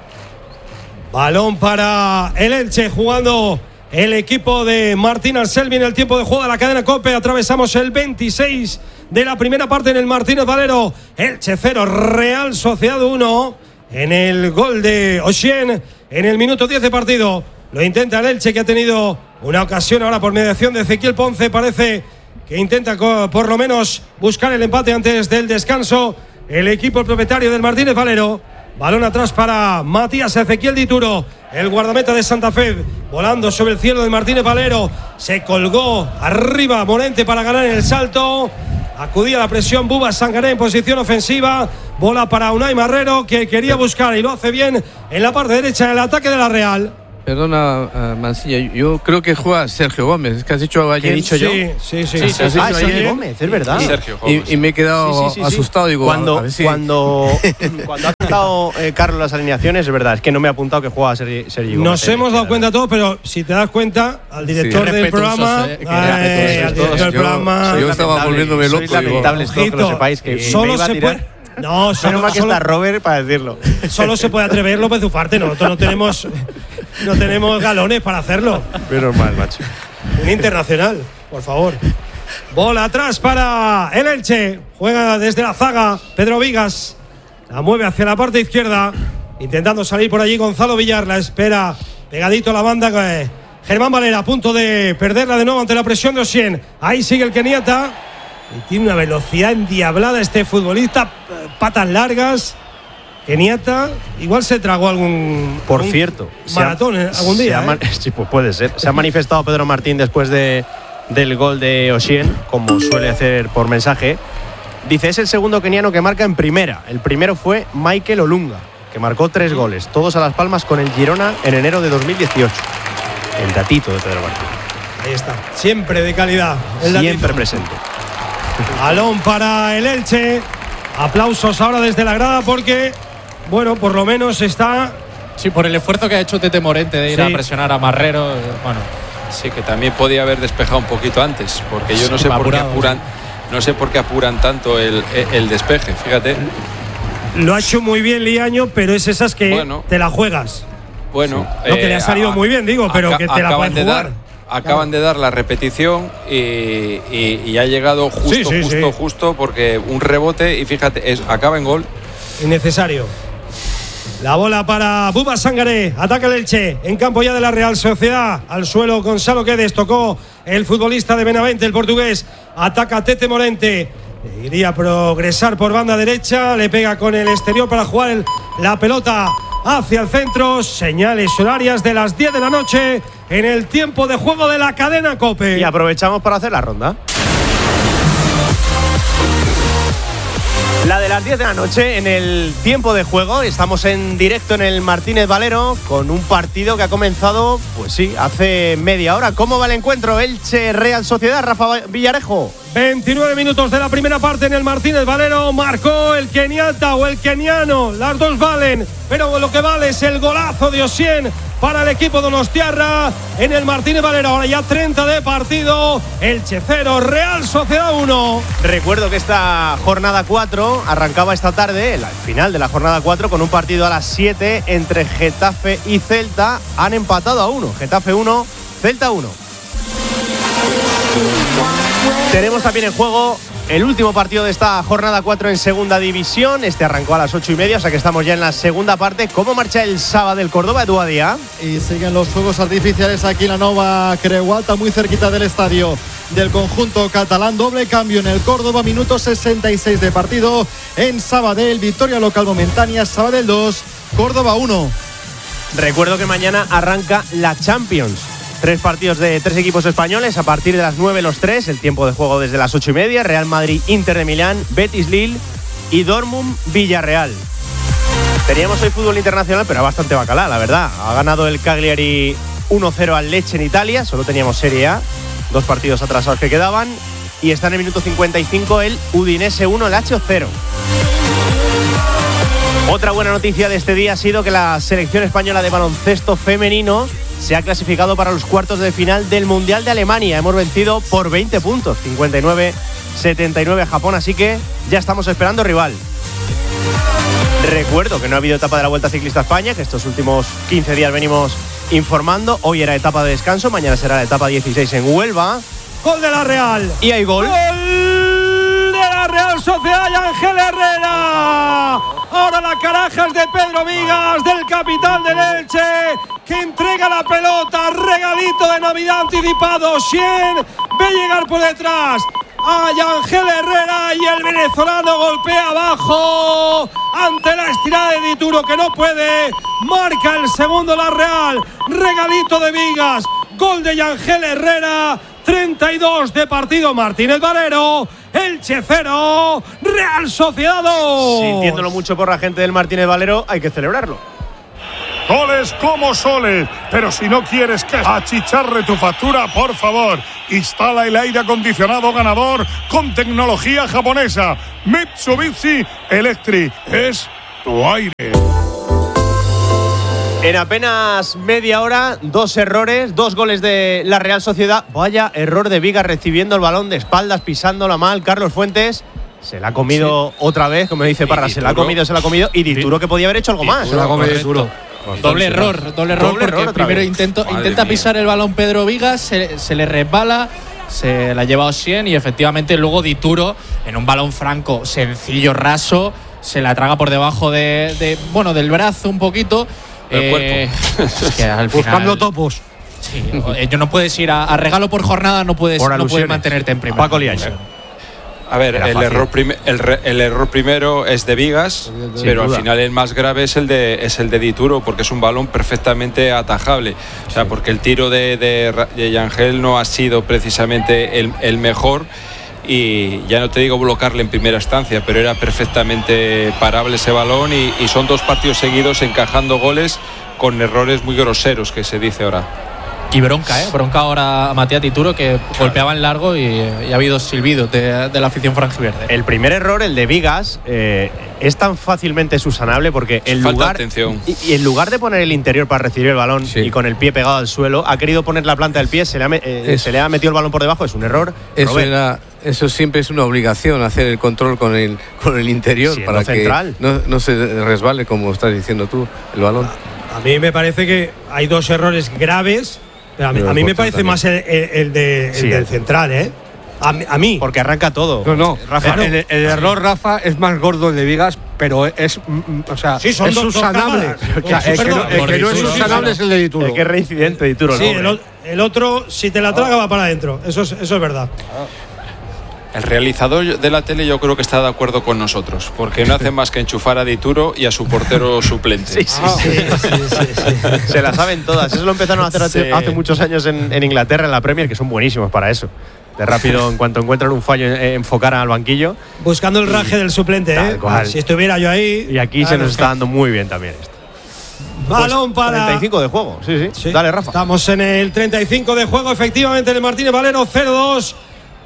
Balón para el Elche, jugando el equipo de Martín Anselmi en el tiempo de juego de la cadena COPE. Atravesamos el veintiséis de la primera parte en el Martínez Valero. Elche cero, Real Sociedad uno. En el gol de Oshien en el minuto diez de partido. Lo intenta el Elche, que ha tenido una ocasión ahora por mediación de Ezequiel Ponce. Parece que intenta por lo menos buscar el empate antes del descanso. El equipo propietario del Martínez Valero. Balón atrás para Matías Ezequiel Dituro, el guardameta de Santa Fe, volando sobre el cielo del Martínez Valero. Se colgó arriba Morente para ganar en el salto. Acudía a la presión Buba Sangaré en posición ofensiva. Bola para Unai Marrero, que quería buscar y lo hace bien en la parte derecha en el ataque de la Real. Perdona, uh, Mancilla, yo creo que juega Sergio Gómez. Es que has dicho ayer. ¿Qué he dicho yo? Sí, sí, sí. Sí, sí, Has sí. dicho Ah, Sergio ayer. Gómez, es verdad. Y, Sergio Gómez. y, y me he quedado Sí, sí, sí, sí. asustado. Digo, cuando, a ver si- cuando, cuando ha cantado eh, Carlos las alineaciones, es verdad, es que no me ha apuntado que juega Sergi, Sergi Gómez. Nos eh, hemos dado eh, cuenta todos, pero si te das cuenta, al director Qué del respetuosos, programa, eh, qué ay, respetuosos al todos. director del Yo- programa, yo estaba lamentable, volviéndome loco, sois digo, lamentables todos, que lo ojito, sepáis, que solo me iba a se tirar. puede. No, solo, Menos mal que solo- está Robert para decirlo. solo se puede atrever López Ufarte. Nosotros no tenemos, no tenemos galones para hacerlo. Menos mal, macho. Un internacional, por favor. Bola atrás para el Elche. Juega desde la zaga Pedro Vigas. La mueve hacia la parte izquierda. Intentando salir por allí Gonzalo Villar. La espera pegadito a la banda. eh, Germán Valera a punto de perderla de nuevo ante la presión de Ossien. Ahí sigue el keniata. Y tiene una velocidad endiablada este futbolista. eh, Patas largas. Keniata. Igual se tragó algún. Por algún cierto, se ha- maratón eh, algún se día. ha eh. man- Sí, pues puede ser. Se ha manifestado Pedro Martín después de, del gol de Oshien, como suele hacer por mensaje. Dice, es el segundo keniano que marca en primera. El primero fue Michael Olunga, que marcó tres goles, todos a Las Palmas con el Girona en enero de dos mil dieciocho. El datito de Pedro Martín. Ahí está. Siempre de calidad. El Siempre datito. presente. Balón para el Elche. Aplausos ahora desde la grada porque, bueno, por lo menos está. Sí, por el esfuerzo que ha hecho Tete Morente de ir Sí. a presionar a Marrero. eh, Bueno, Sí, que también podía haber despejado un poquito antes, porque yo no Sí, sé por qué apurado, apuran, no sé por qué apuran tanto el, el despeje, fíjate. Lo ha hecho muy bien Liaño, pero es esas que Bueno. te la juegas. Bueno, No, que le ha salido a- muy bien, digo, pero aca- que te la acaban pueden de jugar. dar, acaban de dar la repetición y, y- y ha llegado justo, Sí, sí, justo, sí. justo, porque un rebote y fíjate, es, acaba en gol. Innecesario. La bola para Buba Sangaré. Ataca el Elche en campo ya de la Real Sociedad. Al suelo Gonzalo Guedes. Tocó el futbolista de Benavente, el portugués. Ataca Tete Morente. Iría a progresar por banda derecha. Le pega con el exterior para jugar el- la pelota hacia el centro. Señales horarias de las diez de la noche en el tiempo de juego de la cadena COPE. Y aprovechamos para hacer la ronda. La de las diez de la noche en el tiempo de juego. Estamos en directo en el Martínez Valero con un partido que ha comenzado, pues sí, hace media hora. ¿Cómo va el encuentro? Elche Real Sociedad, Rafa Villarejo. veintinueve minutos de la primera parte en el Martínez Valero. Marcó el keniata o el keniano. Las dos valen, pero lo que vale es el golazo de Ossien para el equipo donostiarra en el Martínez Valero. Ahora ya treinta de partido. Elche cero, Real Sociedad uno. Recuerdo que esta jornada cuatro arrancaba esta tarde, el final de la jornada cuatro, con un partido a las siete entre Getafe y Celta. Han empatado a uno. Getafe uno, Celta uno. Tenemos también en juego el último partido de esta jornada cuatro en segunda división. Este arrancó a las ocho y media, o sea que estamos ya en la segunda parte. ¿Cómo marcha el sábado del Córdoba, Edu Adía? Y siguen los fuegos artificiales aquí en la Nova Creuata, muy cerquita del estadio del conjunto catalán. Doble cambio en el Córdoba, minuto sesenta y seis de partido. En Sabadell, victoria local momentánea, Sabadell dos, Córdoba uno. Recuerdo que mañana arranca la Champions. Tres partidos de tres equipos españoles, a partir de las nueve los tres, el tiempo de juego desde las ocho y media, Real Madrid, Inter de Milán, Betis Lille y Dortmund Villarreal. Teníamos hoy fútbol internacional, pero bastante bacalá, la verdad. Ha ganado el Cagliari uno cero al Lecce en Italia, solo teníamos Serie A, dos partidos atrasados que quedaban, y está en el minuto cincuenta y cinco el Udinese uno, Lazio cero. Otra buena noticia de este día ha sido que la selección española de baloncesto femenino se ha clasificado para los cuartos de final del Mundial de Alemania. Hemos vencido por veinte puntos, cincuenta y nueve setenta y nueve a Japón, así que ya estamos esperando rival. Recuerdo que no ha habido etapa de la Vuelta Ciclista a España, que estos últimos quince días venimos informando. Hoy era etapa de descanso, mañana será la etapa dieciséis en Huelva. Gol de la Real. Y hay gol. ¡Gol de la Real Sociedad y Ángel Herrera! Ahora la caraja es de Pedro Vigas, del capitán del Elche, que entrega la pelota, regalito de Navidad anticipado. Ossien ve llegar por detrás a Ángel Herrera y el venezolano golpea abajo ante la estirada de Dituro, que no puede. Marca el segundo la Real, regalito de Vigas, gol de Ángel Herrera. treinta y dos de partido, Martínez Valero, Elche cero, Real Sociedad dos. Sintiéndolo mucho por la gente del Martínez Valero, hay que celebrarlo. Goles como soles, pero si no quieres que achicharre tu factura, por favor, instala el aire acondicionado ganador con tecnología japonesa. Mitsubishi Electric es tu aire. En apenas media hora, dos errores, dos goles de la Real Sociedad. Vaya error de Vigas recibiendo el balón de espaldas, pisándola mal. Carlos Fuentes se la ha comido sí. otra vez, como dice Parra, se la ha comido, se la ha comido. Y Dituro que podía haber hecho algo más. Se la ha comido Dituro. Doble error, doble error, doble porque error primero intento, intenta mía. pisar el balón Pedro Vigas, se, se le resbala, se la lleva Ossien y efectivamente luego Dituro, en un balón franco, sencillo, raso, se la traga por debajo de, de bueno, del brazo un poquito. El eh, cuerpo. Es que al Buscando final, topos. Sí, yo no puedes ir a, a regalo por jornada, no puedes, no puedes mantenerte en primera. Paco Liancho. A ver, el error, prim el, re el error primero es de Vigas, Sin pero duda. al final el más grave es el de es el de Dituro, porque es un balón perfectamente atajable. O sea, porque el tiro de, de, de Yangel no ha sido precisamente el, el mejor. Y ya no te digo bloquearle en primera instancia, pero era perfectamente parable ese balón y, y son dos partidos seguidos encajando goles con errores muy groseros, que se dice ahora. Y bronca, ¿eh? Bronca ahora a Matías Dituro, que claro. golpeaba en largo y, y ha habido silbidos de, de la afición franjiverde. El primer error, el de Vigas, eh, es tan fácilmente subsanable porque en lugar, y, y en lugar de poner el interior para recibir el balón sí. y con el pie pegado al suelo, ha querido poner la planta del pie, se le ha, eh, se le ha metido el balón por debajo, es un error. Eso, era, eso siempre es una obligación, hacer el control con el, con el interior Siendo para central. que no, no se resbale, como estás diciendo tú, el balón. A, a mí me parece que hay dos errores graves. A mí, a mí me parece también. más el, el, el, de, el sí, del central, ¿eh? A, a mí. Porque arranca todo. No, no. Rafa, el, el, el error, Rafa, es más gordo el de Vigas, pero es. O sea, sí, son es dos, subsanable. Dos o sea, el, que no, el que no es subsanable es el de Dituro. El que es reincidente, Dituro. Sí, el, el otro, si te la traga, va para adentro. Eso es, eso es verdad. El realizador de la tele yo creo que está de acuerdo con nosotros, porque no hace más que enchufar a Dituro y a su portero suplente. Sí, sí, sí, sí, sí, sí. Se la saben todas. Eso lo empezaron a hacer hace, sí. hace muchos años en, en Inglaterra, en la Premier, que son buenísimos para eso. De rápido, en cuanto encuentran un fallo, enfocar al banquillo. Buscando el raje del suplente, ¿eh? Cual. Si estuviera yo ahí. Y aquí claro, se nos está dando muy bien también esto. Balón pues, para. treinta y cinco de juego, sí, sí, sí. Dale, Rafa. Estamos en el treinta y cinco de juego, efectivamente, en el Martínez Valero cero dos.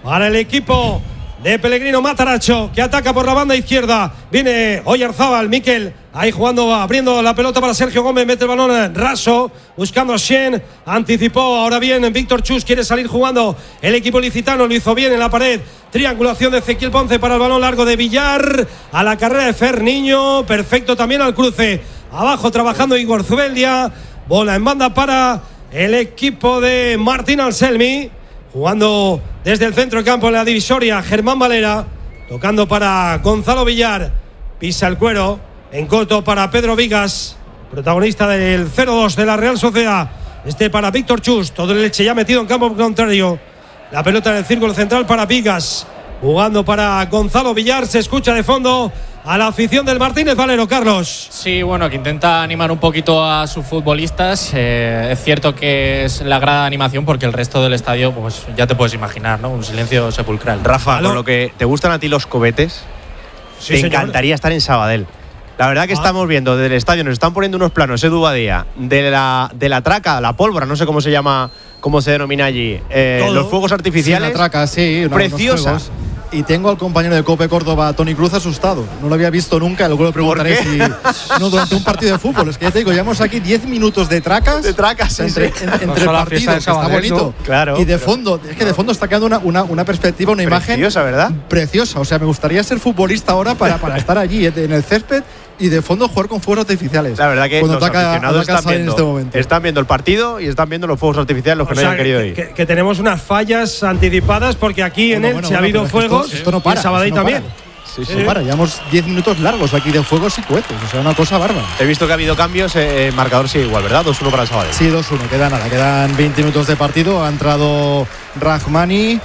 para el equipo de Pellegrino Matarazzo, que ataca por la banda izquierda. Viene Oyarzábal, Mikel, ahí jugando, abriendo la pelota para Sergio Gómez, mete el balón raso, buscando a Shen, anticipó, ahora bien Víctor Chus, quiere salir jugando el equipo licitano, lo hizo bien en la pared, triangulación de Ezequiel Ponce para el balón largo de Villar, a la carrera de Ferniño, perfecto también al cruce, abajo trabajando Igor Zubeldia, bola en banda para el equipo de Martín Anselmi, jugando desde el centro del campo en la divisoria, Germán Valera, tocando para Gonzalo Villar, pisa el cuero, en corto para Pedro Vigas, protagonista del cero dos de la Real Sociedad, este para Víctor Chus, todo el Elche ya metido en campo contrario, la pelota en el círculo central para Vigas, jugando para Gonzalo Villar, se escucha de fondo a la afición del Martínez Valero, Carlos. Sí, bueno, que intenta animar un poquito a sus futbolistas. Eh, es cierto que es la grada de animación porque el resto del estadio, pues ya te puedes imaginar, ¿no? Un silencio sepulcral. Rafa, con lo que te gustan a ti los cohetes, sí, te señor. encantaría estar en Sabadell. La verdad que ah. estamos viendo desde el estadio, nos están poniendo unos planos, Edu Badía, de la, de la traca, la pólvora, no sé cómo se llama, cómo se denomina allí, eh, los fuegos artificiales. Sí, la traca, sí, una, preciosas. Y tengo al compañero de COPE Córdoba, Toni Cruz, asustado. No lo había visto nunca, luego le preguntaré si no durante un partido de fútbol. Es que ya te digo, llevamos aquí diez minutos de tracas. De tracas, sí, entre, sí. En, entre partidos, que está bonito. Claro. Y de pero, fondo, es que de fondo está quedando una, una, una perspectiva, una preciosa, imagen. Preciosa, ¿verdad? Preciosa. O sea, me gustaría ser futbolista ahora para, para estar allí en el césped y de fondo jugar con fuegos artificiales. La verdad que cuando los ataca, aficionados ataca están viendo, en este momento. están viendo el partido y están viendo los fuegos artificiales, los que o no sea, hayan querido que, ir. Que, que tenemos unas fallas anticipadas porque aquí bueno, en Elche bueno, ha bueno, habido fuegos esto, esto no para, y en Sabadell esto no también. Para. Sí, sí. No para, llevamos diez minutos largos aquí de fuegos y cohetes. O sea, una cosa bárbara. He visto que ha habido cambios, eh, el marcador sigue igual, ¿verdad? dos uno para el Sabadell. Sí, dos uno, queda nada, quedan veinte minutos de partido. Ha entrado Rahmani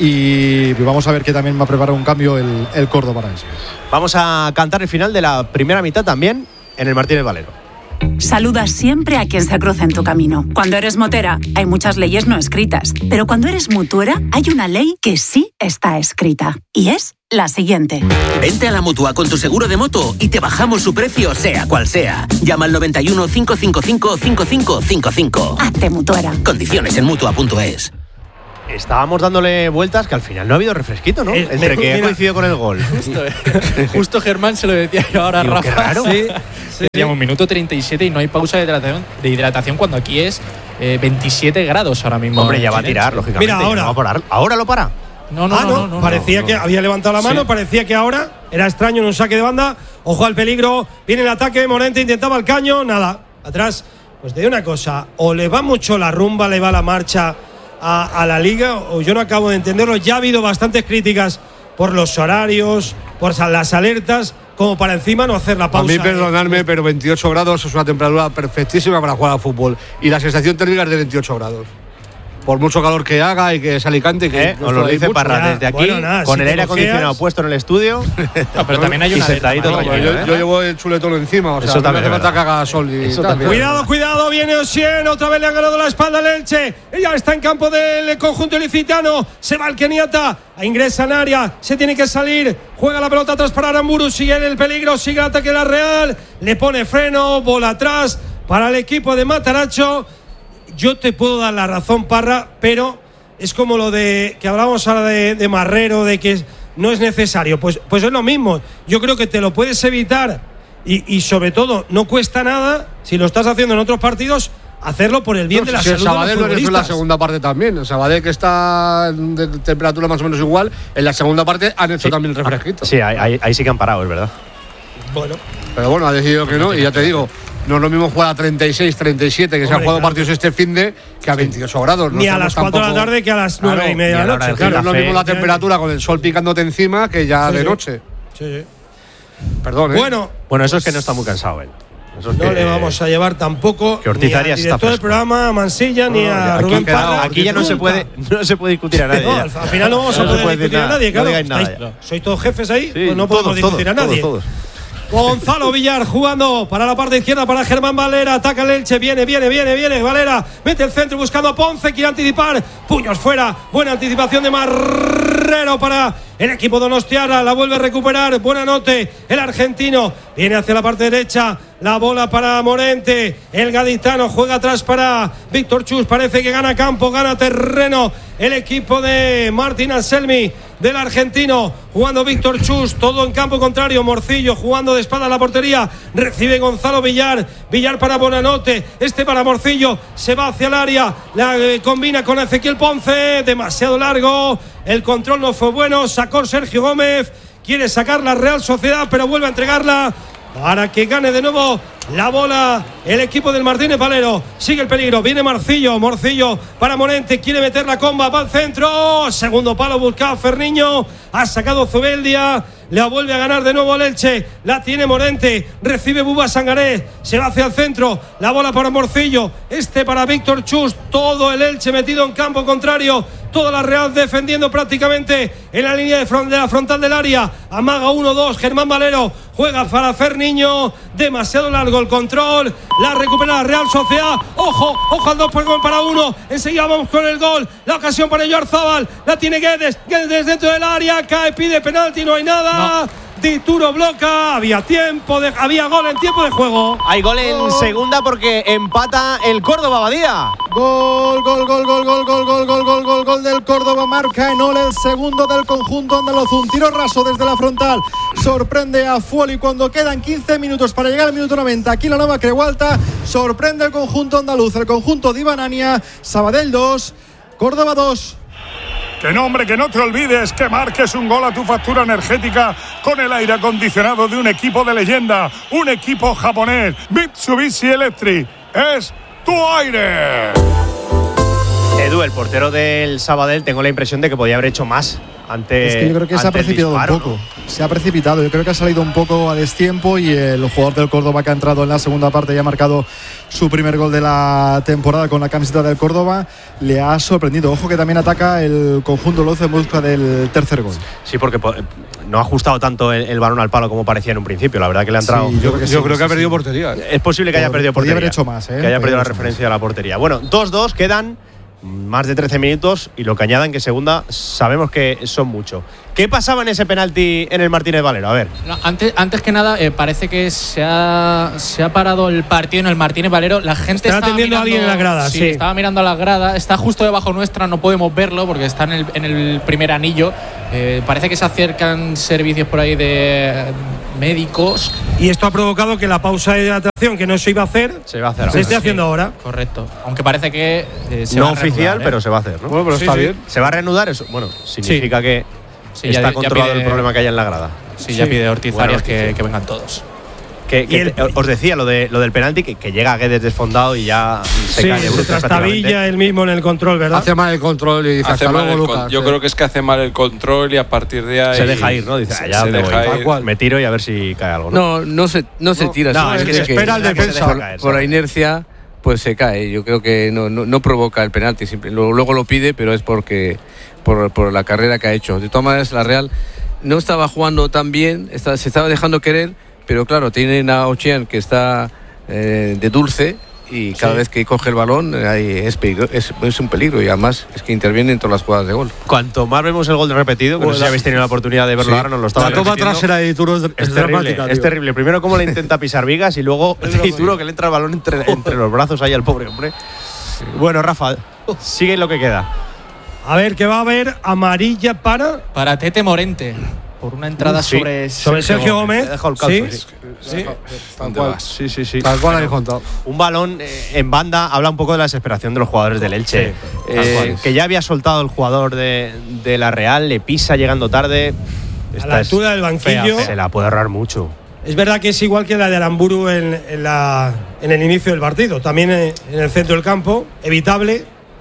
y vamos a ver que también va a preparar un cambio el, el Córdoba para eso. Vamos a cantar el final de la primera mitad también en el Martínez Valero. Saludas siempre a quien se cruza en tu camino. Cuando eres motera, hay muchas leyes no escritas. Pero cuando eres mutuera, hay una ley que sí está escrita. Y es la siguiente. Vente a la Mutua con tu seguro de moto y te bajamos su precio, sea cual sea. Llama al noventa y uno, cinco cinco cinco, cinco cinco cinco cinco. Hazte mutuera. Condiciones en mutua punto es. Estábamos dándole vueltas que al final no ha habido refresquito, ¿no? Eh, Entre eh, que ha mira, coincidido con el gol. Justo, eh. Justo Germán se lo decía yo ahora a Digo, Rafa. qué raro. Sí, sí. Digamos, minuto treinta y siete y no hay pausa de hidratación, de hidratación cuando aquí es eh, veintisiete grados ahora mismo. Hombre, ya va a tirar, lógicamente. Mira, ahora. No va a parar. ¿Ahora lo para? No, no, ah, no, no, no, parecía no, que no. había levantado la mano, Sí. parecía que ahora era extraño en un saque de banda. Ojo al peligro, viene el ataque, Morente intentaba el caño, nada, atrás. Pues te digo una cosa, o le va mucho la rumba, le va la marcha a, a la liga, o yo no acabo de entenderlo. Ya ha habido bastantes críticas por los horarios, por las alertas, como para encima no hacer la A pausa. mí, perdonadme, pero veintiocho grados es una temperatura perfectísima para jugar al fútbol. Y la sensación térmica es de veintiocho grados. Por mucho calor que haga y que es Alicante, que ¿Eh? Os lo dice Parra Ya, desde aquí, bueno, nada, con si el te aire lo acondicionado quedas. puesto en el estudio. No, pero también hay y una sentadito alerta, ¿no? tranquilo, yo, ¿eh? yo llevo el chuletón encima, o sea, Eso no también hace es falta que verdad. haga sol y Eso tal. también. Cuidado, cuidado, viene Osien, otra vez le han ganado la espalda al Elche. Ella está en campo del conjunto ilicitano. Se va el keniata, ingresa en área, se tiene que salir. Juega la pelota atrás para Aramburu, sigue en el peligro, sigue el ataque de la Real. Le pone freno, bola atrás para el equipo de Matarazzo. Yo te puedo dar la razón, Parra, pero es como lo de que hablábamos ahora de, de Marrero, de que no es necesario. Pues, pues es lo mismo. Yo creo que te lo puedes evitar y, y sobre todo no cuesta nada, si lo estás haciendo en otros partidos, hacerlo por el bien No, de la si salud el Sabadell de lo los han hecho en la futbolistas. segunda parte también. El Sabadell, que está de temperatura más o menos igual, en la segunda parte han hecho Sí. también el refresquito. Sí, ahí, ahí- ahí sí que han parado, es verdad. Bueno, Pero bueno, ha decidido que no, y ya te digo, no es lo mismo jugar a treinta y seis, treinta y siete, que se han Hombre, jugado claro. partidos este fin de, que a veintiocho grados. No ni a estamos las cuatro de la tampoco- tarde que a las nueve Claro, y media ni de a la la hora noche. del Claro, no es lo Café. mismo la temperatura con el sol picándote encima que ya Sí, de sí. noche. Sí, sí. Perdón, ¿eh? Bueno, Bueno, eso es que no está muy cansado él. Eso es no que, le vamos a llevar tampoco que Ortiz ni al Arias está director del fresco. programa, a Mansilla, ni No, a aquí, Rubén quedado, Parra. aquí ya no se Nunca. puede, no se puede discutir a nadie. No, ya. al, al final no vamos a No se poder puede discutir decir a nadie, nada, no claro. digáis nada Estáis- ya. sois todos jefes ahí, Sí, pues no podemos todos, discutir todos, a nadie. todos, todos. Gonzalo Villar jugando para la parte izquierda para Germán Valera, ataca el Elche, viene, viene, viene, viene, Valera, mete el centro buscando a Ponce, quiere anticipar, puños fuera, buena anticipación de Marrero para el equipo donostiarra, la vuelve a recuperar, buena note, el argentino, viene hacia la parte derecha, la bola para Morente, el gaditano juega atrás para Víctor Chus, parece que gana campo, gana terreno, el equipo de Martín Anselmi, del argentino, jugando Víctor Chus, todo en campo contrario. Morcillo jugando de espalda a la portería, recibe Gonzalo Villar, Villar para Bonanote, este para Morcillo, se va hacia el área, la eh, combina con Ezequiel Ponce, demasiado largo, el control no fue bueno, sacó Sergio Gómez, quiere sacar la Real Sociedad, pero vuelve a entregarla para que gane de nuevo la bola el equipo del Martínez Valero. Sigue el peligro, viene Marcillo, Morcillo para Morente, quiere meter la comba, va al centro, segundo palo buscaba Ferniño, ha sacado Zubeldia, la vuelve a ganar de nuevo el Elche, la tiene Morente, recibe Buba Sangaré, se va hacia el centro, la bola para Morcillo, este para Víctor Chus, todo el Elche metido en campo contrario, toda la Real defendiendo prácticamente en la línea de, front, de la frontal del área, amaga uno dos, Germán Valero, juega para Ferniño, demasiado largo el control, la recupera la Real Sociedad, ojo, ojo al dos por gol para uno, enseguida vamos con el gol, la ocasión para Oyarzábal, la tiene Guedes, Guedes dentro del área, cae, pide penalti, no hay nada. No. Dituro bloca, había tiempo de, había gol en tiempo de juego. Hay gol en oh. segunda porque empata el Córdoba Badía. Gol, gol, gol, gol, gol, gol, gol, gol, gol, gol, gol del Córdoba, marca en Ole el segundo del conjunto andaluz, un tiro raso desde la frontal, sorprende a Fuoli cuando quedan quince minutos para llegar al minuto noventa, aquí la Nova Creualta, sorprende el conjunto andaluz, el conjunto de Ibanania, Sabadell dos, Córdoba dos. Que no, hombre, que no te olvides que marques un gol a tu factura energética con el aire acondicionado de un equipo de leyenda, un equipo japonés, Mitsubishi Electric. Es tu aire. Edu, el portero del Sabadell, tengo la impresión de que podía haber hecho más ante. Es que yo creo que se ha precipitado disparo, un poco. ¿no? Se ha precipitado. Yo creo que ha salido un poco a destiempo y el jugador del Córdoba que ha entrado en la segunda parte y ha marcado su primer gol de la temporada con la camiseta del Córdoba le ha sorprendido. Ojo que también ataca el conjunto Luz en busca del tercer gol. Sí, porque no ha ajustado tanto el, el balón al palo como parecía en un principio. La verdad que le ha entrado. Sí, yo creo que, sí, yo creo que sí, ha perdido sí. portería. Es posible que haya perdido portería. Podría haber hecho más, ¿eh? Que haya perdido la referencia más. de la portería. Bueno, dos dos, quedan más de trece minutos y lo que añadan que segunda sabemos que son mucho. ¿Qué pasaba en ese penalti en el Martínez Valero? A ver. No, antes, antes que nada, eh, parece que se ha, se ha parado el partido en el Martínez Valero. La gente está atendiendo a alguien en la grada. Sí, sí, estaba mirando a la grada. Está justo debajo nuestra, no podemos verlo porque está en el, en el primer anillo. Eh, parece que se acercan servicios por ahí de médicos. Y esto ha provocado que la pausa de hidratación que no se iba a hacer se va a hacer. Se esté sí, haciendo ahora. Correcto. Aunque parece que eh, se no va a oficial, reanudar, ¿eh? pero se va a hacer, ¿no? Bueno, pero sí, está sí. bien. ¿Se va a reanudar eso? Bueno, significa sí. que sí, está ya, controlado ya pide, el problema que hay en la grada. Sí, ya sí. pide Ortiz Bueno, Arias que, que vengan todos. Que, que el, te, os decía lo, de, lo del penalti, que, que llega Guedes desfondado y ya se sí, cae de bruces trastabilla él mismo en el control, ¿verdad? Hace mal el control y dice hace hasta mal luego, el Lucas. con, yo creo que es que hace mal el control y a partir de ahí se deja ir, ¿no? Dice, se, ya se me deja voy. ir. Cual. Me tiro y a ver si cae algo, ¿no? No, no se, no se tira. No, es que se espera el defensa. Por, por la inercia, pues se cae. Yo creo que no, no, no provoca el penalti. Siempre, luego lo pide, pero es porque por, por la carrera que ha hecho. De todas maneras, la Real no estaba jugando tan bien, está, se estaba dejando querer, pero claro, tienen a Ochian que está eh, de dulce y cada sí. vez que coge el balón ahí es, peligro, es, es un peligro y además es que interviene en todas las jugadas de gol. Cuanto más vemos el gol repetido, que bueno, no sé si habéis tenido la oportunidad de verlo sí. ahora, nos lo estaba La toma trasera de Dituro es, es, es terrible, es terrible. Primero cómo le intenta pisar vigas y luego Dituro que le entra el balón entre, entre los brazos ahí al pobre hombre. Sí. Bueno, Rafa, sigue lo que queda. A ver, que va a haber amarilla para para Tete Morente. Por una entrada sí. sobre, sobre Sergio Gómez. Dejado el calzo, ¿Sí? sí. Sí. Tal cual. Sí, sí, sí. Tal cual habéis contado. Un balón eh, en banda habla un poco de la desesperación de los jugadores del Elche. Sí, eh, que ya había soltado el jugador de, de la Real, le pisa llegando tarde. A la altura del banquillo. Fea, se la puede ahorrar mucho. Es verdad que es igual que la de Aramburu en, en, la, en el inicio del partido. También en, en el centro del campo, evitable.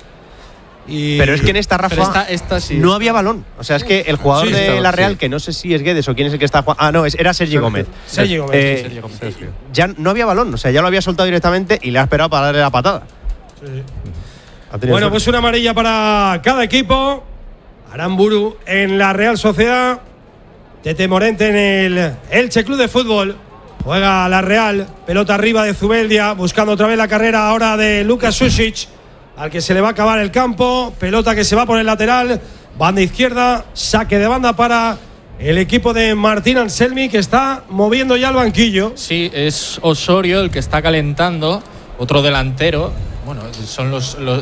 Y pero es que en esta, Rafa, esta, esta sí. no había balón. O sea, es que el jugador sí, de estaba, la Real, sí. que no sé si es Guedes o quién es el que está jugando. Ah, no, era Sergi Gómez. Sergi Gómez. Eh, sí, Sergi Gómez. Eh, ya no había balón. O sea, ya lo había soltado directamente y le ha esperado para darle la patada. Sí. Bueno, suerte. Pues una amarilla para cada equipo. Aramburu en la Real Sociedad. Tete Morente en el Elche Club de Fútbol. Juega la Real. Pelota arriba de Zubeldia. Buscando otra vez la carrera ahora de Lukas Sušić, al que se le va a acabar el campo, pelota que se va por el lateral, banda izquierda, saque de banda para el equipo de Martín Anselmi, que está moviendo ya el banquillo. Sí, es Osorio el que está calentando, otro delantero. Bueno, son los, los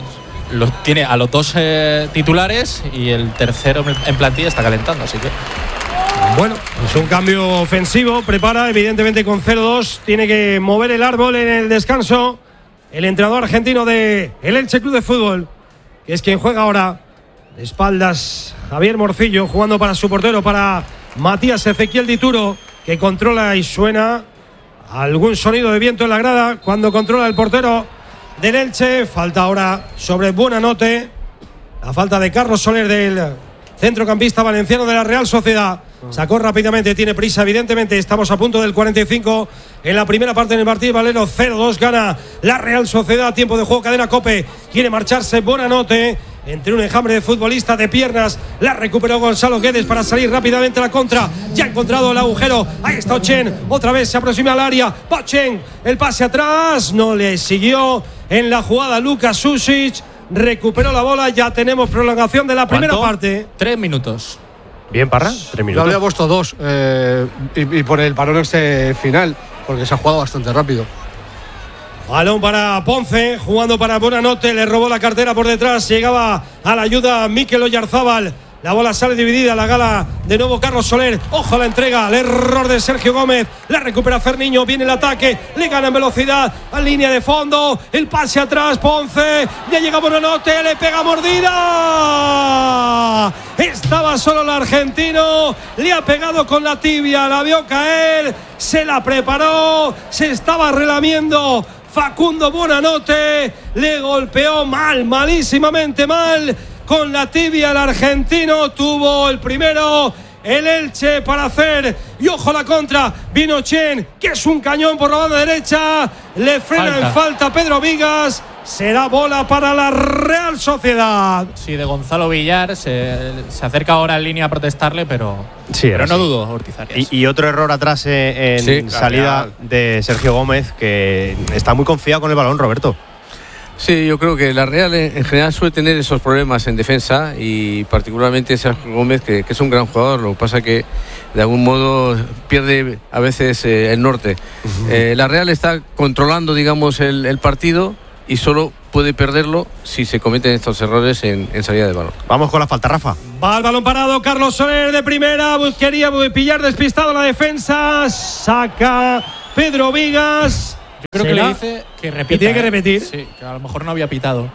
los, tiene a los dos eh, titulares y el tercero en plantilla está calentando, así que… Bueno, es un cambio ofensivo, prepara evidentemente con cero dos, tiene que mover el árbol en el descanso el entrenador argentino de el Elche Club de Fútbol, que es quien juega ahora de espaldas. Javier Morcillo jugando para su portero, para Matías Ezequiel Dituro, que controla y suena algún sonido de viento en la grada cuando controla el portero del Elche. Falta ahora sobre Buonanotte, la falta de Carlos Soler, del centrocampista valenciano de la Real Sociedad. Sacó rápidamente, tiene prisa evidentemente. Estamos a punto del cuarenta y cinco en la primera parte del partido. Valero cero dos, gana la Real Sociedad. Tiempo de juego, cadena COPE. Quiere marcharse Buonanotte entre un enjambre de futbolistas de piernas. La recuperó Gonzalo Guedes para salir rápidamente a la contra. Ya ha encontrado el agujero. Ahí está Ochen. Otra vez se aproxima al área. Ochen, el pase atrás. No le siguió en la jugada Lucas Susic. Recuperó la bola. Ya tenemos prolongación de la primera ¿Cuánto? parte. Tres minutos. Bien, Parra, tres minutos. Yo habría puesto dos eh, y, y por el parón este final, porque se ha jugado bastante rápido. Balón para Ponce, jugando para Buonanotte, le robó la cartera por detrás, llegaba a la ayuda Mikel Oyarzábal. La bola sale dividida, la gala de nuevo Carlos Soler. Ojo a la entrega, el error de Sergio Gómez. La recupera Ferniño, viene el ataque, le gana en velocidad a línea de fondo. El pase atrás, Ponce. Ya llega Buonanotte, le pega mordida. Estaba solo el argentino, le ha pegado con la tibia, la vio caer, se la preparó, se estaba relamiendo. Facundo Buonanotte le golpeó mal, malísimamente mal. Con la tibia el argentino, tuvo el primero el Elche para hacer, y ojo la contra, vino Chen, que es un cañón por la banda derecha, le frena falta. en falta Pedro Vigas, será bola para la Real Sociedad. Sí, de Gonzalo Villar, se, se acerca ahora en línea a protestarle, pero, sí, pero no sí. dudo, Ortizarias. Y, y otro error atrás en Sí, salida claro. de Sergio Gómez, que está muy confiado con el balón, Roberto. Sí, yo creo que la Real en en general suele tener esos problemas en defensa y particularmente Sergio Gómez, que, que es un gran jugador. Lo que pasa que de algún modo pierde a veces eh, el norte. Uh-huh. Eh, la Real está controlando, digamos, el, el partido y solo puede perderlo si se cometen estos errores en, en salida de balón. Vamos con la falta, Rafa. Va el balón parado, Carlos Soler de primera, quería pillar despistado la defensa, saca Pedro Vigas. Yo creo que le dice que repita. Que tiene que repetir. Sí, que a lo mejor no había pitado.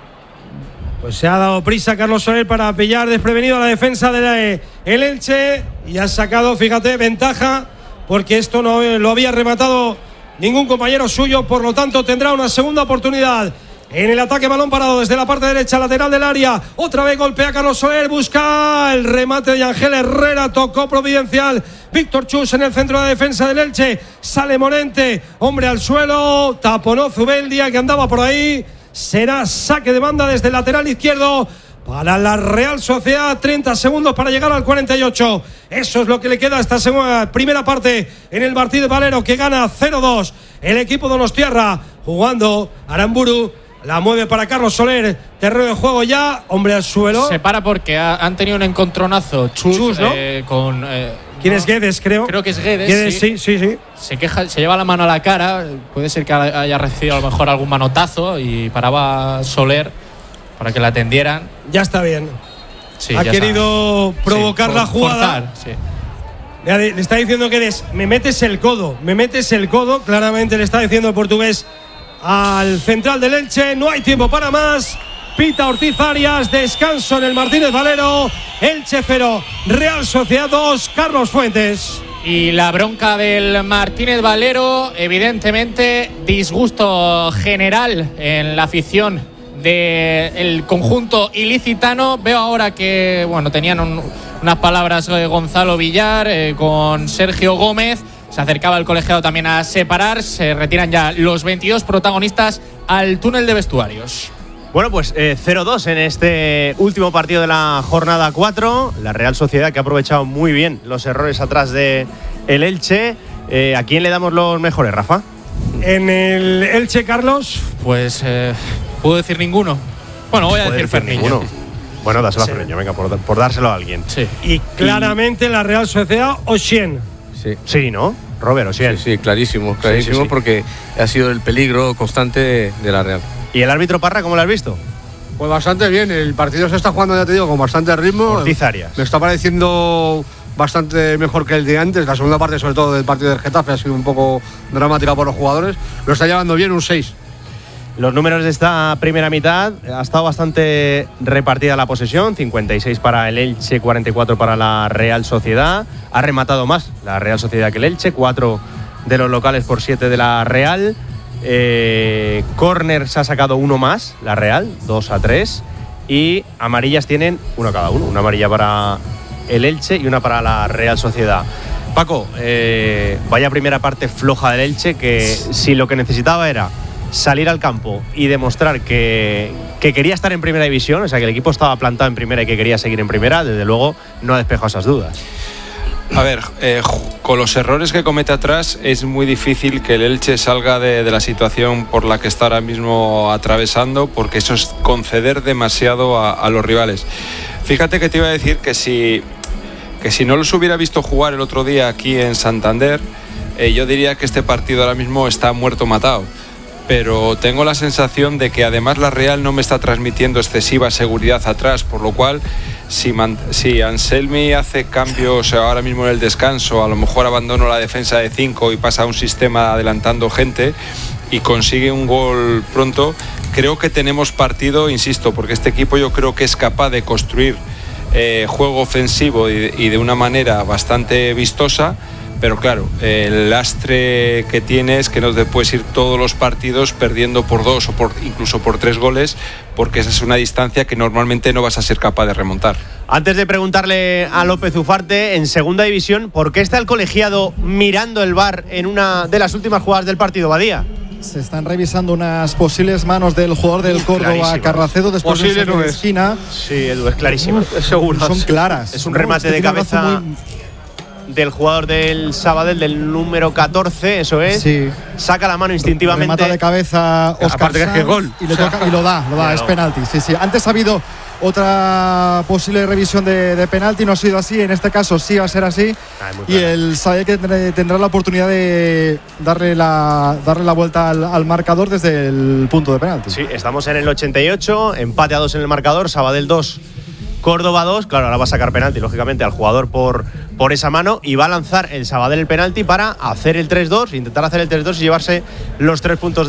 Pues se ha dado prisa Carlos Soler para pillar desprevenido a la defensa del el Elche y ha sacado, fíjate, ventaja, porque esto no lo había rematado ningún compañero suyo, por lo tanto tendrá una segunda oportunidad. En el ataque, balón parado desde la parte derecha, lateral del área. Otra vez golpea Carlos Soler, busca el remate de Ángel Herrera, tocó providencial Víctor Chus en el centro de la defensa del Elche. Sale Morente, hombre al suelo, taponó Zubeldia, que andaba por ahí. Será saque de banda desde el lateral izquierdo para la Real Sociedad. treinta segundos para llegar al cuarenta y ocho. Eso es lo que le queda a esta segunda, primera parte en el partido de Valero, que gana cero dos. El equipo donostiarra jugando Aramburu. La mueve para Carlos Soler, terreno de juego ya, hombre al suelo. Se para porque ha, han tenido un encontronazo Chus, Chus, ¿no? eh, con… Eh, ¿Quién no, es Guedes, creo? Creo que es Guedes, Guedes sí. sí, sí, sí. Se queja, se lleva la mano a la cara, puede ser que haya recibido a lo mejor algún manotazo y paraba Soler para que la atendieran. Ya está bien. Sí, ha ya querido está. provocar sí, la jugada. Forzar, sí. Le, le está diciendo Guedes, me metes el codo, me metes el codo. Claramente le está diciendo el portugués al central del Elche. No hay tiempo para más. Pita Ortiz Arias, descanso en el Martínez Valero. Elche cero, Real Sociedad dos, Carlos Fuentes. Y la bronca del Martínez Valero, evidentemente disgusto general en la afición del conjunto ilicitano. Veo ahora que bueno tenían un, unas palabras de Gonzalo Villar eh, con Sergio Gómez. Se acercaba el colegiado también a separar. Se retiran ya los veintidós protagonistas al túnel de vestuarios. Bueno, pues eh, cero dos en este último partido de la jornada cuatro. La Real Sociedad, que ha aprovechado muy bien los errores atrás de el Elche. Eh, ¿A quién le damos los mejores, Rafa? En el Elche, Carlos. Pues eh, puedo decir ninguno. Bueno, voy a decir Ferniño. Bueno, dáselo sí. a Ferniño, venga, por, por dárselo a alguien. Sí. Y claramente y... la Real Sociedad, Oshien. Sí. Sí, ¿no? Robert Oshien. Sí, sí, clarísimo, clarísimo, sí, sí, sí. Porque ha sido el peligro constante de, de la Real. ¿Y el árbitro Parra, cómo lo has visto? Pues bastante bien, el partido se está jugando, ya te digo, con bastante ritmo. Ortiz Arias. Me está pareciendo bastante mejor que el de antes. La segunda parte, sobre todo del partido del Getafe, ha sido un poco dramática por los jugadores. Lo está llevando bien, un seis. Los números de esta primera mitad, ha estado bastante repartida la posesión, cincuenta y seis para el Elche, cuarenta y cuatro para la Real Sociedad. Ha rematado más la Real Sociedad que el Elche, cuatro de los locales por siete de la Real. Eh, corners ha sacado uno más, la Real, dos a tres. Y amarillas tienen uno cada uno, una amarilla para el Elche y una para la Real Sociedad. Paco, eh, vaya primera parte floja del Elche, que si lo que necesitaba era salir al campo y demostrar que, que quería estar en primera división, o sea que el equipo estaba plantado en primera y que quería seguir en primera, desde luego no ha despejado esas dudas. A ver, eh, con los errores que comete atrás es muy difícil que el Elche salga de, de la situación por la que está ahora mismo atravesando, porque eso es conceder demasiado a, a los rivales. Fíjate que te iba a decir que si, que si no los hubiera visto jugar el otro día aquí en Santander, eh, yo diría que este partido ahora mismo está muerto matado. Pero tengo la sensación de que además la Real no me está transmitiendo excesiva seguridad atrás, por lo cual si, man, si Anselmi hace cambios ahora mismo en el descanso, a lo mejor abandono la defensa de cinco y pasa a un sistema adelantando gente y consigue un gol pronto, creo que tenemos partido, insisto, porque este equipo yo creo que es capaz de construir eh, juego ofensivo y, y de una manera bastante vistosa. Pero claro, el lastre que tiene es que no te puedes ir todos los partidos perdiendo por dos o por incluso por tres goles, porque esa es una distancia que normalmente no vas a ser capaz de remontar. Antes de preguntarle a López Ufarte, en segunda división, ¿por qué está el colegiado mirando el V A R en una de las últimas jugadas del partido, Badía? Se están revisando unas posibles manos del jugador del Córdoba, Carracedo, después de no la esquina. Sí, Edu, es clarísimo. Seguro. Son claras. Es un remate de cabeza del jugador del Sabadell, del número catorce, eso es. Sí. Saca la mano instintivamente. Remata de cabeza Óscar Aparte Sanz, que es que gol. Y, le toca, y lo da, lo da, es penalti. Sí, sí. Antes ha habido otra posible revisión de, de penalti, no ha sido así. En este caso sí va a ser así. Ay, y el Sabadell que tendrá la oportunidad de darle la, darle la vuelta al, al marcador desde el punto de penalti. Sí, estamos en el ochenta y ocho, empate a dos en el marcador, Sabadell dos, Córdoba dos. Claro, ahora va a sacar penalti, lógicamente, al jugador por, por esa mano, y va a lanzar el Sabadell el penalti para hacer el tres dos, intentar hacer el tres dos y llevarse los tres puntos